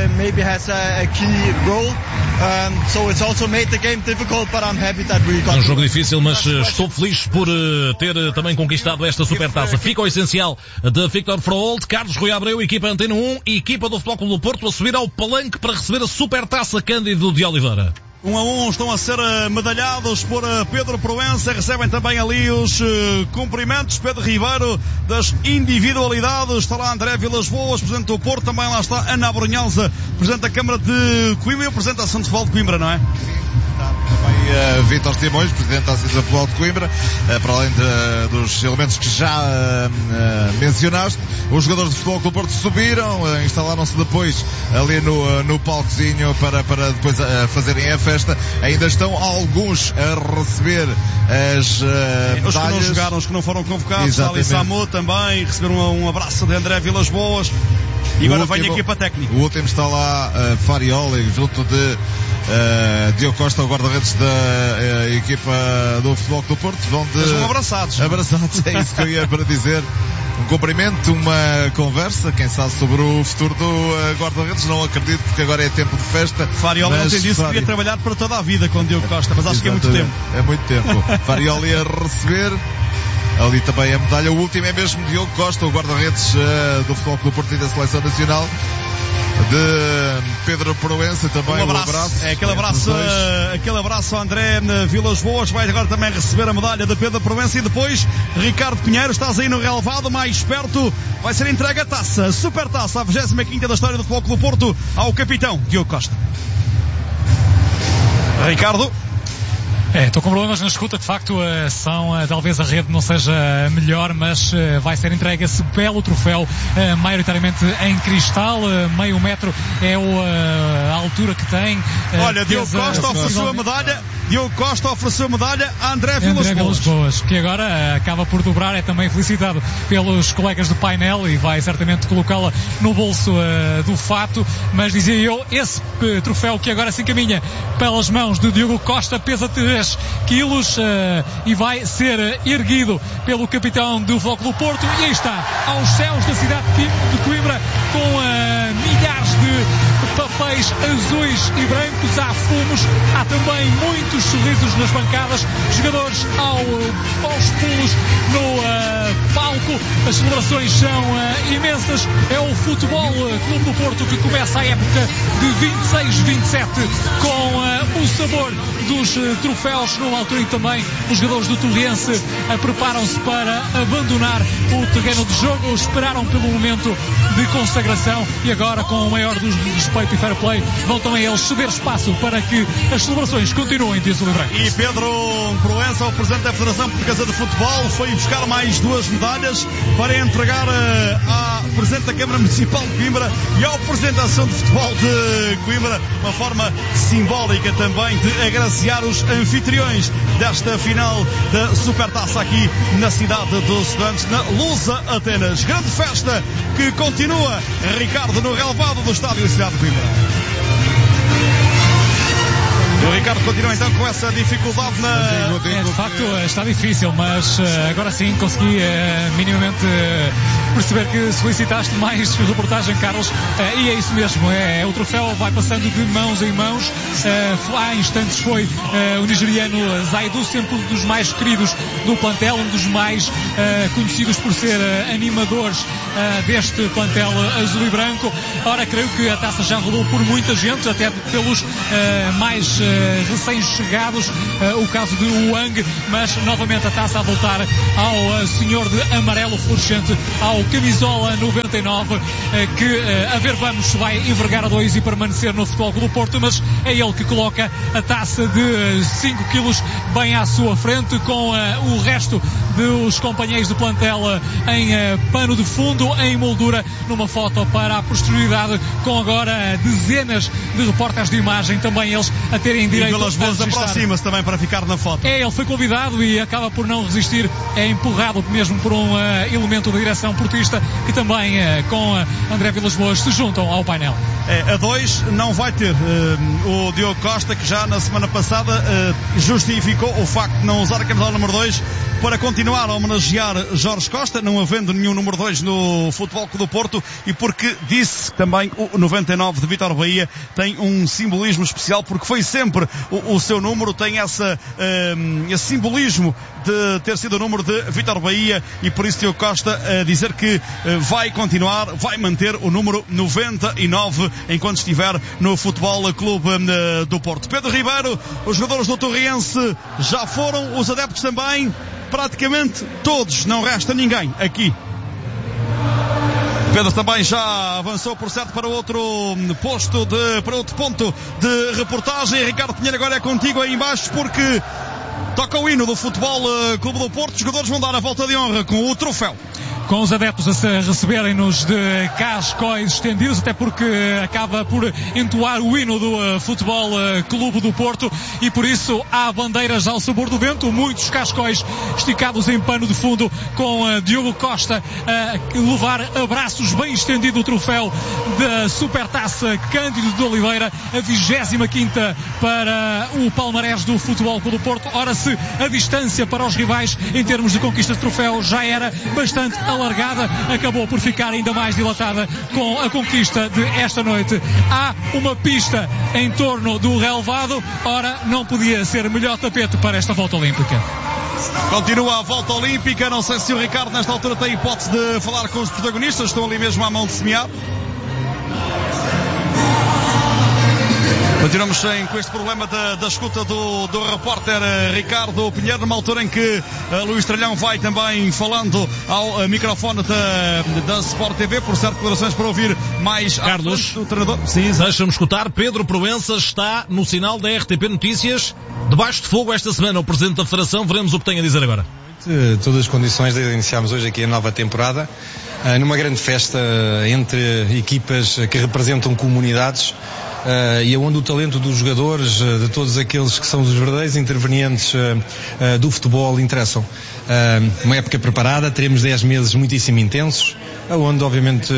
É um jogo difícil, mas estou feliz por ter também conquistado esta supertaça. Fica o essencial de Víctor Fraolto, Carlos Rui Abreu, equipa Antena 1 e equipa do Futebol Clube do Porto a subir ao palanque para receber a supertaça Cândido de Oliveira. 1-1 estão a ser medalhados por Pedro Proença. Recebem também ali os cumprimentos. Pedro Ribeiro das individualidades. Está lá André Vilas Boas, presidente do Porto. Também lá está Ana Brunhosa, presidente da Câmara de Coimbra e o presidente da Ação de Futebol de Coimbra, não é? Também Vítor Simões, presidente da Associação de Futebol de Coimbra, para além dos elementos que já mencionaste. Os jogadores de futebol do Porto subiram, instalaram-se depois ali no palcozinho para depois fazerem a festa. Ainda estão alguns a receber as medalhas. Os que não jogaram, os que não foram convocados. Ali Samu também receberam um abraço de André Vilas Boas. E agora vem a equipa técnica. O último está lá, Farioli, junto de Diogo Costa, o guarda-redes da equipa do Futebol do Porto. Estão abraçados. Abraçados, é isso que eu ia para dizer. Um cumprimento, uma conversa, quem sabe sobre o futuro do guarda-redes. Não acredito, porque agora é tempo de festa. Farioli ontem disse que queria trabalhar para toda a vida com Diogo Costa, mas acho que é muito tempo. É muito tempo. Farioli a receber ali também a medalha. O último é mesmo Diogo Costa, o guarda-redes do Futebol Clube do Porto e da Seleção Nacional. De Pedro Proença também. Um abraço. Aquele abraço a André Vilas Boas. Vai agora também receber a medalha de Pedro Proença. E depois Ricardo Pinheiro, estás aí no relevado mais perto, vai ser entregue a taça, a supertaça, a 25ª da história do Futebol Clube do Porto, ao capitão Diogo Costa. Ricardo. Estou com problemas na escuta, de facto talvez a rede não seja a melhor, mas vai ser entregue esse belo troféu, maioritariamente em cristal, meio metro é a altura que tem. Olha, Diogo Costa ofereceu a medalha. Diogo Costa ofereceu a medalha a André Vilas Boas, que agora acaba por dobrar, é também felicitado pelos colegas do painel e vai certamente colocá-la no bolso do fato, mas dizia eu, esse troféu que agora se encaminha pelas mãos de Diogo Costa pesa 93 quilos e vai ser erguido pelo capitão do Futebol Clube do Porto. E aí está, aos céus da cidade de Coimbra, com milhares de papéis azuis e brancos, há fumos, há também muitos sorrisos nas bancadas, jogadores aos pulos no palco. As celebrações são imensas. É o Futebol Clube do Porto que começa a época de 26-27 com o sabor dos troféus, numa altura em que também os jogadores do Torriense preparam-se para abandonar o terreno de jogo, esperaram pelo momento de consagração e agora, com o maior dos respeito e fair play, vão também eles ceder espaço para que as celebrações continuem de azul e branco. E Pedro Proença, o presidente da Federação Portuguesa de Futebol, foi buscar mais 2 medalhas para entregar à presidente da Câmara Municipal de Coimbra e ao presidente da Associação de Futebol de Coimbra, uma forma simbólica também de agraciar os anfitriões desta final da Supertaça aqui na cidade dos Estudantes, na Lusa Atenas. Grande festa que continua, Ricardo, no relevado do estádio da cidade de Coimbra. O Ricardo continua então com essa dificuldade na... De facto está difícil, mas agora sim consegui minimamente perceber que solicitaste mais reportagem, Carlos, e é isso mesmo, o troféu vai passando de mãos em mãos. Há instantes foi o nigeriano Zaidu, sempre um dos mais queridos do plantel, um dos mais conhecidos por ser animadores deste plantel azul e branco. Ora, creio que a taça já rodou por muita gente, até pelos mais recém-chegados, o caso de Wang, mas novamente a taça a voltar ao senhor de amarelo fluorescente, ao camisola 99, que a ver vamos se vai envergar a 2 e permanecer no Futebol Clube do Porto, mas é ele que coloca a taça de 5 quilos bem à sua frente, com o resto dos companheiros de plantel em pano de fundo, em moldura, numa foto para a posterioridade, com agora dezenas de repórteres de imagem, também eles a terem direito a registrar. Aproxima-se também para ficar na foto. Ele foi convidado e acaba por não resistir, é empurrado mesmo por um elemento da direção portista, que também com André Vilas Boas se juntam ao painel. A 2 não vai ter o Diogo Costa, que já na semana passada justificou o facto de não usar a camisola número 2 para continuar a homenagear Jorge Costa, não havendo nenhum número 2 no Futebol Clube do Porto, e porque disse também o 99 de Vítor Bahia tem um simbolismo especial, porque foi sempre o seu número, tem esse simbolismo de ter sido o número de Vítor Bahia, e por isso Diogo Costa a dizer que vai continuar, vai manter o número 99 enquanto estiver no Futebol Clube do Porto. Pedro Ribeiro, os jogadores do Torriense já foram, os adeptos também, praticamente todos, não resta ninguém aqui. Pedro também já avançou por certo para outro posto, para outro ponto de reportagem. Ricardo Pinheiro, agora é contigo aí embaixo, porque toca o hino do Futebol Clube do Porto. Os jogadores vão dar a volta de honra com o troféu, com os adeptos a receberem-nos de cascóis estendidos, até porque acaba por entoar o hino do Futebol Clube do Porto, e por isso há bandeiras ao sabor do vento, muitos cascóis esticados em pano de fundo, com Diogo Costa a levar abraços bem estendido o troféu da Supertaça Cândido de Oliveira, a 25ª para o palmarés do Futebol Clube do Porto. Ora, se a distância para os rivais em termos de conquista de troféu já era bastante alargada, acabou por ficar ainda mais dilatada com a conquista de esta noite. Há uma pista em torno do relevado, ora, não podia ser melhor tapete para esta volta olímpica. Continua a volta olímpica, não sei se o Ricardo nesta altura tem hipótese de falar com os protagonistas, estão ali mesmo à mão de semear. Continuamos com este problema da escuta do repórter Ricardo Pinheiro, numa altura em que Luís Tralhão vai também falando ao microfone da Sport TV, por certo, declarações para ouvir mais. Carlos, do treinador. Sim, deixa-me escutar. Pedro Proença está no sinal da RTP Notícias, debaixo de fogo esta semana. O Presidente da Federação, veremos o que tem a dizer agora. Todas as condições de iniciarmos hoje aqui a nova temporada, numa grande festa entre equipas que representam comunidades, e onde o talento dos jogadores, de todos aqueles que são os verdadeiros intervenientes do futebol, interessam. Uma época preparada, teremos 10 meses muitíssimo intensos, onde obviamente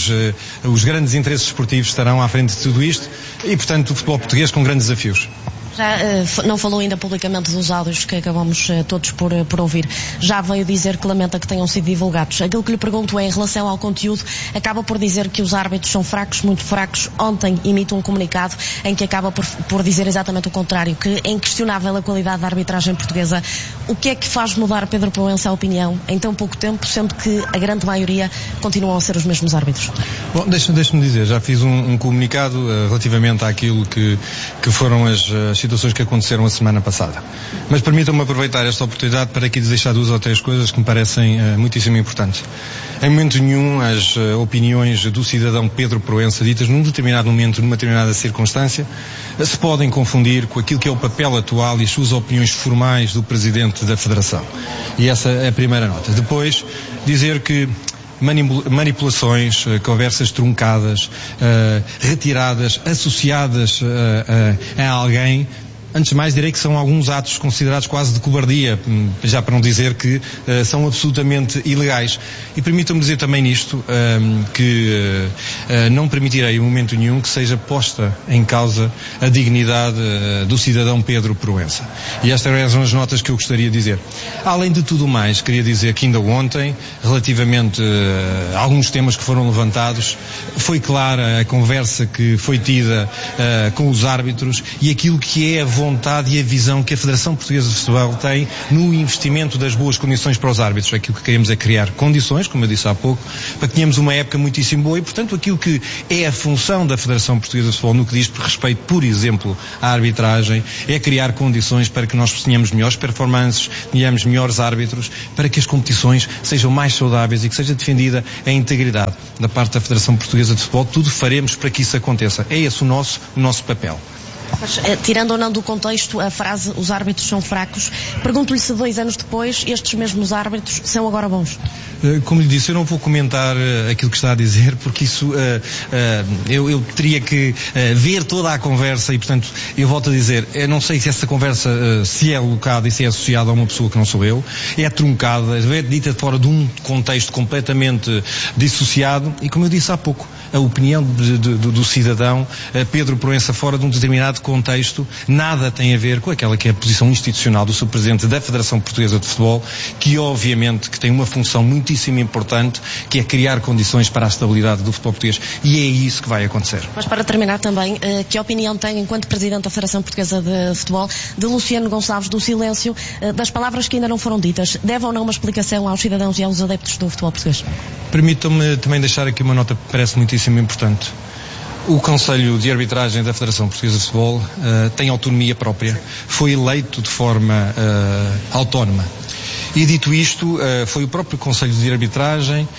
os grandes interesses esportivos estarão à frente de tudo isto, e portanto o futebol português com grandes desafios. Já não falou ainda publicamente dos áudios que acabamos todos por ouvir. Já veio dizer que lamenta que tenham sido divulgados. Aquilo que lhe pergunto é, em relação ao conteúdo, acaba por dizer que os árbitros são fracos, muito fracos. Ontem emite um comunicado em que acaba por dizer exatamente o contrário, que é inquestionável a qualidade da arbitragem portuguesa. O que é que faz mudar, Pedro Proença, a opinião em tão pouco tempo, sendo que a grande maioria continuam a ser os mesmos árbitros? Bom, deixa-me dizer, já fiz um comunicado relativamente àquilo que foram as situações que aconteceram a semana passada. Mas permitam-me aproveitar esta oportunidade para aqui deixar 2 ou 3 coisas que me parecem muitíssimo importantes. Em momento nenhum, as opiniões do cidadão Pedro Proença, ditas num determinado momento, numa determinada circunstância, se podem confundir com aquilo que é o papel atual e as suas opiniões formais do Presidente da Federação. E essa é a primeira nota. Depois, dizer que manipulações, conversas truncadas, retiradas, associadas a alguém, antes de mais direi que são alguns atos considerados quase de cobardia, já para não dizer que são absolutamente ilegais. E permitam-me dizer também nisto que não permitirei em momento nenhum que seja posta em causa a dignidade do cidadão Pedro Proença. E estas são as notas que eu gostaria de dizer. Além de tudo mais, queria dizer que ainda ontem, relativamente a alguns temas que foram levantados, foi clara a conversa que foi tida com os árbitros e aquilo que é a vontade e a visão que a Federação Portuguesa de Futebol tem no investimento das boas condições para os árbitros. Aquilo que queremos é criar condições, como eu disse há pouco, para que tenhamos uma época muitíssimo boa e, portanto, aquilo que é a função da Federação Portuguesa de Futebol no que diz por respeito, por exemplo, à arbitragem, é criar condições para que nós tenhamos melhores performances, tenhamos melhores árbitros, para que as competições sejam mais saudáveis e que seja defendida a integridade da parte da Federação Portuguesa de Futebol. Tudo faremos para que isso aconteça. É esse o nosso papel. Mas, tirando ou não do contexto a frase os árbitros são fracos, pergunto-lhe se 2 anos depois estes mesmos árbitros são agora bons. Como lhe disse, eu não vou comentar aquilo que está a dizer, porque isso eu teria que ver toda a conversa e, portanto, eu volto a dizer, eu não sei se essa conversa se é alocada e se é associada a uma pessoa que não sou eu, é truncada, é dita fora de um contexto completamente dissociado e, como eu disse há pouco, a opinião do cidadão Pedro Proença fora de um determinado contexto nada tem a ver com aquela que é a posição institucional do Sr. Presidente da Federação Portuguesa de Futebol, que obviamente que tem uma função muitíssimo importante, que é criar condições para a estabilidade do futebol português, e é isso que vai acontecer. Mas para terminar também, que opinião tem, enquanto Presidente da Federação Portuguesa de Futebol, de Luciano Gonçalves, do silêncio, das palavras que ainda não foram ditas? Deve ou não uma explicação aos cidadãos e aos adeptos do futebol português? Permitam-me também deixar aqui uma nota que parece muitíssimo importante. O Conselho de Arbitragem da Federação Portuguesa de Futebol tem autonomia própria, foi eleito de forma autónoma. E dito isto, foi o próprio Conselho de Arbitragem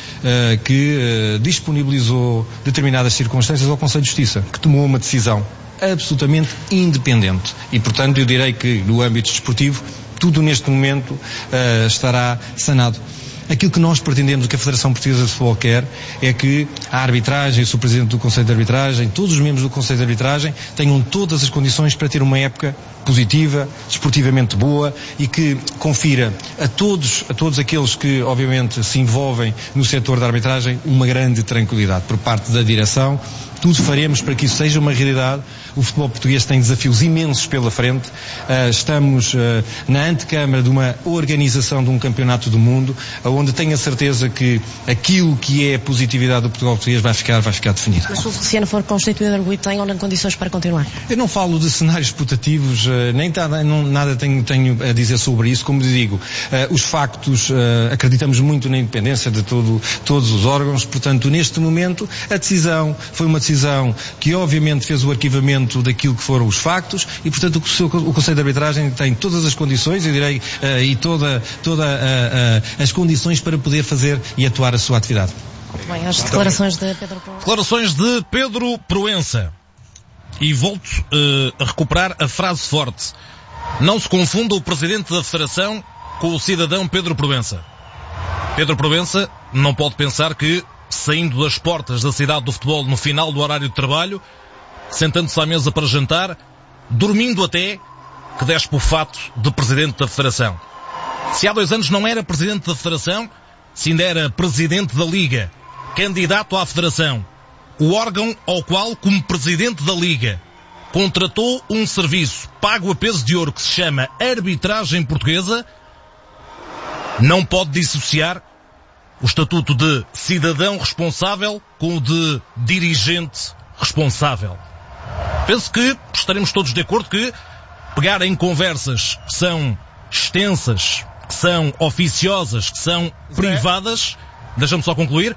que disponibilizou determinadas circunstâncias ao Conselho de Justiça, que tomou uma decisão absolutamente independente. E, portanto, eu direi que no âmbito desportivo, tudo neste momento estará sanado. Aquilo que nós pretendemos, o que a Federação Portuguesa de Futebol quer, é que a arbitragem, eu sou Presidente do Conselho de Arbitragem, todos os membros do Conselho de Arbitragem tenham todas as condições para ter uma época positiva, desportivamente boa e que confira a todos aqueles que, obviamente, se envolvem no setor da arbitragem uma grande tranquilidade por parte da direção. Tudo faremos para que isso seja uma realidade. O futebol português tem desafios imensos pela frente. Estamos na antecâmara de uma organização de um campeonato do mundo, onde tenho a certeza que aquilo que é a positividade do futebol português vai ficar definido. Mas se o Luciano for constituído arguido, tem ou não condições para continuar? Eu não falo de cenários putativos, nem nada tenho a dizer sobre isso. Como digo, os factos, acreditamos muito na independência de todos os órgãos. Portanto, neste momento, a decisão foi uma decisão que obviamente fez o arquivamento daquilo que foram os factos e, portanto, o Conselho de Arbitragem tem todas as condições, eu direi, e todas as condições para poder fazer e atuar a sua atividade. Muito bem, as declarações de Pedro Proença. Declarações de Pedro Proença. E volto a recuperar a frase forte. Não se confunda o Presidente da Federação com o cidadão Pedro Proença. Pedro Proença não pode pensar que, saindo das portas da cidade do futebol no final do horário de trabalho, sentando-se à mesa para jantar, dormindo até, que despe o fato de Presidente da Federação. Se há 2 anos não era Presidente da Federação, se ainda era Presidente da Liga, candidato à Federação, o órgão ao qual, como Presidente da Liga, contratou um serviço pago a peso de ouro que se chama arbitragem portuguesa, não pode dissociar o estatuto de cidadão responsável com o de dirigente responsável. Penso que estaremos todos de acordo que pegar em conversas que são extensas, que são oficiosas, que são privadas, deixa-me só concluir,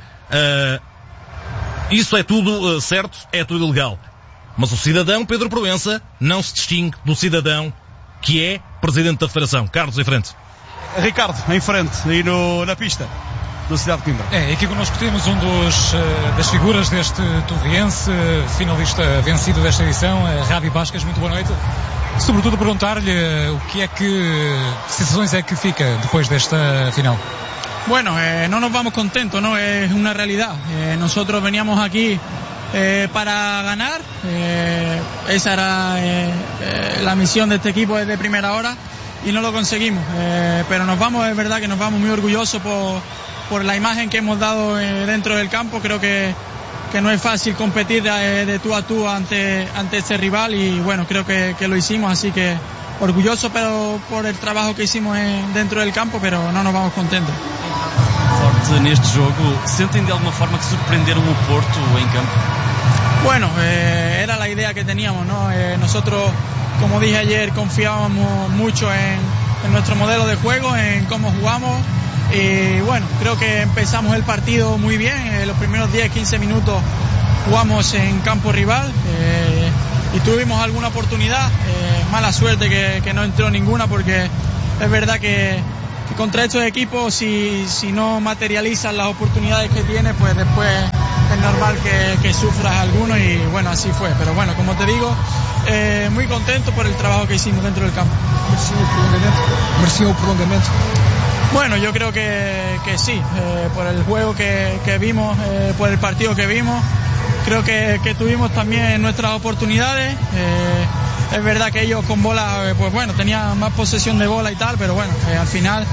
isso é tudo certo, é tudo legal. Mas o cidadão Pedro Proença não se distingue do cidadão que é presidente da Federação. Carlos, em frente. Ricardo, em frente, aí na pista da cidade de Coimbra. Aqui connosco temos um das figuras deste Torriense, finalista vencido desta edição, Javi Vasquez. Muito boa noite. Sobretudo perguntar-lhe que sensações é que fica depois desta final. Bueno, no nos vamos contentos, ¿no? Es una realidad. Nosotros veníamos aquí para ganar. Esa era la misión de este equipo desde primera hora y no lo conseguimos. Pero nos vamos, es verdad que nos vamos muy orgullosos por la imagen que hemos dado dentro del campo. Creo que no es fácil competir de tú a tú ante este rival y bueno, creo que lo hicimos, así que orgulloso pero por el trabajo que hicimos dentro del campo, pero no nos vamos contentos. Forte neste jogo, sentem de alguma forma que surpreenderam o Porto em campo? Bueno, era la idea que teníamos, ¿no? Nosotros, como dije ayer, confiábamos mucho en nuestro modelo de juego, en cómo jugamos. Y bueno, creo que empezamos el partido muy bien. Los primeros 10-15 minutos jugamos en campo rival y tuvimos alguna oportunidad. Mala suerte que no entró ninguna, porque es verdad que contra estos equipos, si no materializan las oportunidades que tiene, pues después es normal que sufras alguno, y bueno, así fue. Pero bueno, como te digo, muy contento por el trabajo que hicimos dentro del campo. ¿Mereció un prolongamento? Bueno, yo creo que sí, por el juego que vimos, por el partido que vimos, creo que tuvimos también nuestras oportunidades. Es verdad que ellos con bola, pues bueno, tenían más posesión de bola y tal, pero bueno, al final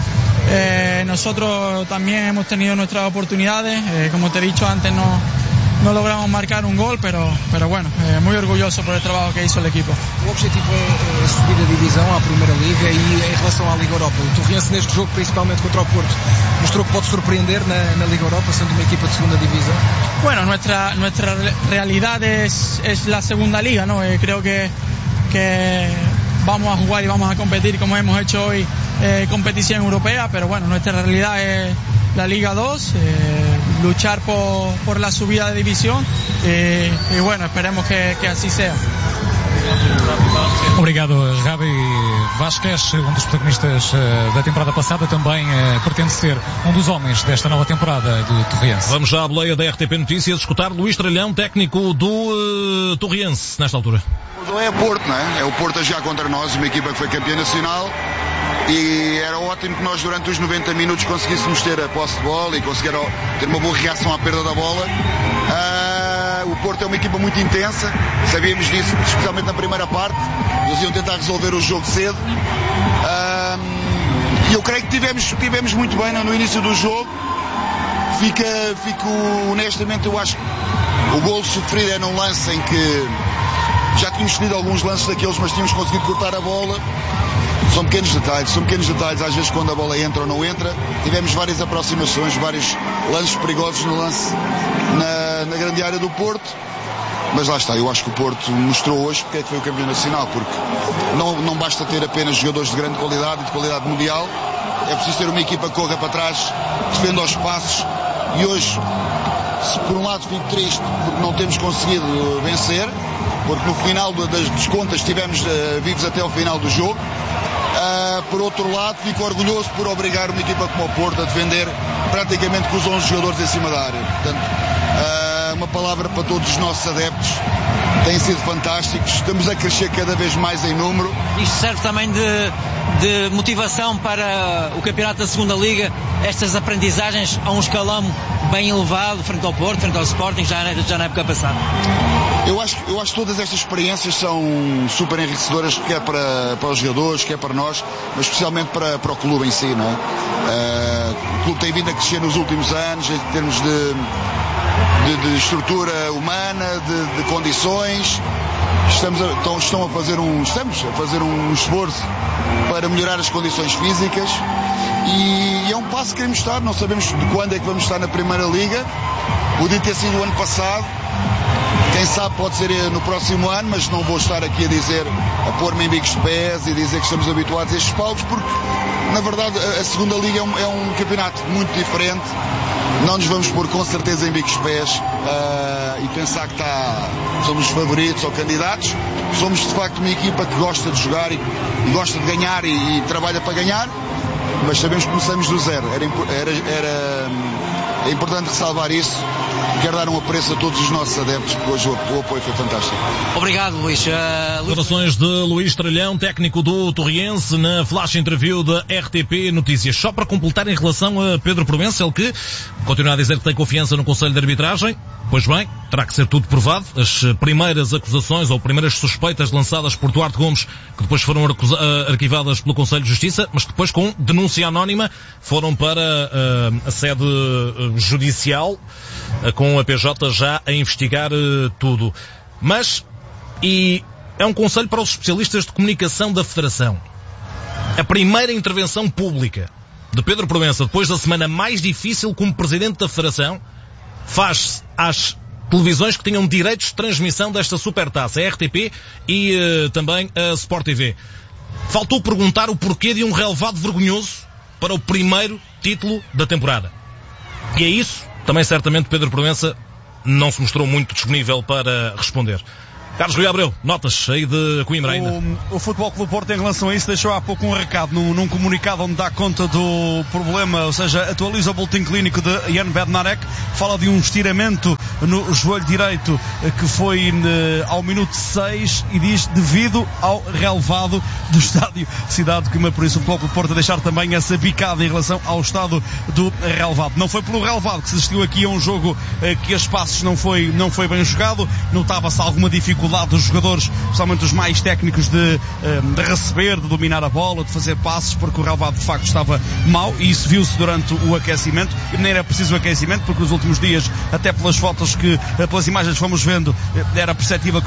nosotros también hemos tenido nuestras oportunidades. Como te he dicho antes, no logramos marcar un gol, pero bueno, muy orgulloso por el trabajo que hizo el equipo. O objetivo é subir a divisão à Primeira Liga, e em relação à Liga Europa, o Torriense neste jogo, principalmente contra o Porto, mostrou que pode surpreender na Liga Europa, sendo uma equipa de segunda divisão. Bueno, nuestra realidad es la segunda liga, ¿no? Creo que vamos a jugar y vamos a competir como hemos hecho hoy, competición europea, pero bueno, nuestra realidad es la Liga 2, luchar por la subida de división, y bueno, esperemos que así sea. Obrigado, Javi Vasquez, um dos protagonistas da temporada passada, também pretende ser um dos homens desta nova temporada do Torriense. Vamos já à boleia da RTP Notícias escutar Luís Tralhão, técnico do Torriense, nesta altura. É o Porto, não é? É o Porto a jogar contra nós, uma equipa que foi campeã nacional, e era ótimo que nós durante os 90 minutos conseguíssemos ter a posse de bola e conseguir ter uma boa reação à perda da bola. O Porto é uma equipa muito intensa, sabíamos disso, especialmente na primeira parte. Eles iam tentar resolver o jogo cedo, e eu creio que tivemos muito bem no início do jogo. Fico honestamente, eu acho que o golo sofrido é num lance em que já tínhamos tenido alguns lances daqueles, mas tínhamos conseguido cortar a bola. São pequenos detalhes, às vezes quando a bola entra ou não entra. Tivemos várias aproximações, vários lances perigosos no lance na grande área do Porto, mas lá está, eu acho que o Porto mostrou hoje porque é que foi o campeão nacional, porque não basta ter apenas jogadores de grande qualidade e de qualidade mundial, é preciso ter uma equipa que corra para trás, defenda os espaços, e hoje, por um lado fico triste porque não temos conseguido vencer, porque no final das contas estivemos vivos até ao final do jogo. Por outro lado, fico orgulhoso por obrigar uma equipa como o Porto a defender praticamente com os 11 jogadores em cima da área. Portanto, uma palavra para todos os nossos adeptos, têm sido fantásticos, estamos a crescer cada vez mais em número. Isto serve também de motivação para o campeonato da segunda liga, estas aprendizagens a um escalão bem elevado, frente ao Porto, frente ao Sporting, já na época passada. Eu acho que todas estas experiências são super enriquecedoras, quer para os jogadores, quer para nós, mas especialmente para o clube em si, não é? O clube tem vindo a crescer nos últimos anos em termos de de estrutura humana, de condições. Estamos a fazer um esforço para melhorar as condições físicas e é um passo que queremos estar. Não sabemos de quando é que vamos estar na Primeira Liga. Podia ter sido o ano passado, quem sabe pode ser no próximo ano, mas não vou estar aqui a pôr-me em bicos de pés e dizer que estamos habituados a estes palcos, porque na verdade a segunda liga é um campeonato muito diferente. Não nos vamos pôr com certeza em bicos de pés e pensar que somos favoritos ou candidatos. Somos de facto uma equipa que gosta de jogar e gosta de ganhar e trabalha para ganhar, mas sabemos que começamos do zero. É importante ressalvar isso. Quero dar um apreço a todos os nossos adeptos, porque hoje o apoio foi fantástico. Obrigado, Luís. Declarações de Luís Tralhão, técnico do Torriense, na flash interview da RTP Notícias. Só para completar em relação a Pedro Provença, ele que continua a dizer que tem confiança no Conselho de Arbitragem. Pois bem, terá que ser tudo provado. As primeiras acusações ou primeiras suspeitas lançadas por Duarte Gomes, que depois foram arquivadas pelo Conselho de Justiça, mas que depois com denúncia anónima foram para a sede judicial, com a PJ já a investigar tudo. Mas, e é um conselho para os especialistas de comunicação da Federação. A primeira intervenção pública de Pedro Provença, depois da semana mais difícil como Presidente da Federação, faz-se às televisões que tinham direitos de transmissão desta supertaça, a RTP e também a Sport TV. Faltou perguntar o porquê de um relevado vergonhoso para o primeiro título da temporada. E é isso, também certamente Pedro Provença não se mostrou muito disponível para responder. Carlos Rui Abreu, notas aí de Coimbra ainda. O Futebol Clube Porto, em relação a isso, deixou há pouco um recado num comunicado onde dá conta do problema, ou seja, atualiza o boletim clínico de Jan Bednarek, fala de um estiramento no joelho direito que foi ao minuto 6 e diz devido ao relevado do estádio Cidade de Coimbra. Por isso o Futebol Clube Porto a deixar também essa bicada em relação ao estado do relevado. Não foi pelo relevado que se assistiu aqui a um jogo que a espaços não foi bem jogado, notava-se alguma dificuldade dos jogadores, especialmente os mais técnicos, de receber, de dominar a bola, de fazer passos, porque o relevado de facto estava mau e isso viu-se durante o aquecimento e nem era preciso o aquecimento, porque nos últimos dias, até pelas fotos pelas imagens que fomos vendo, era perceptível que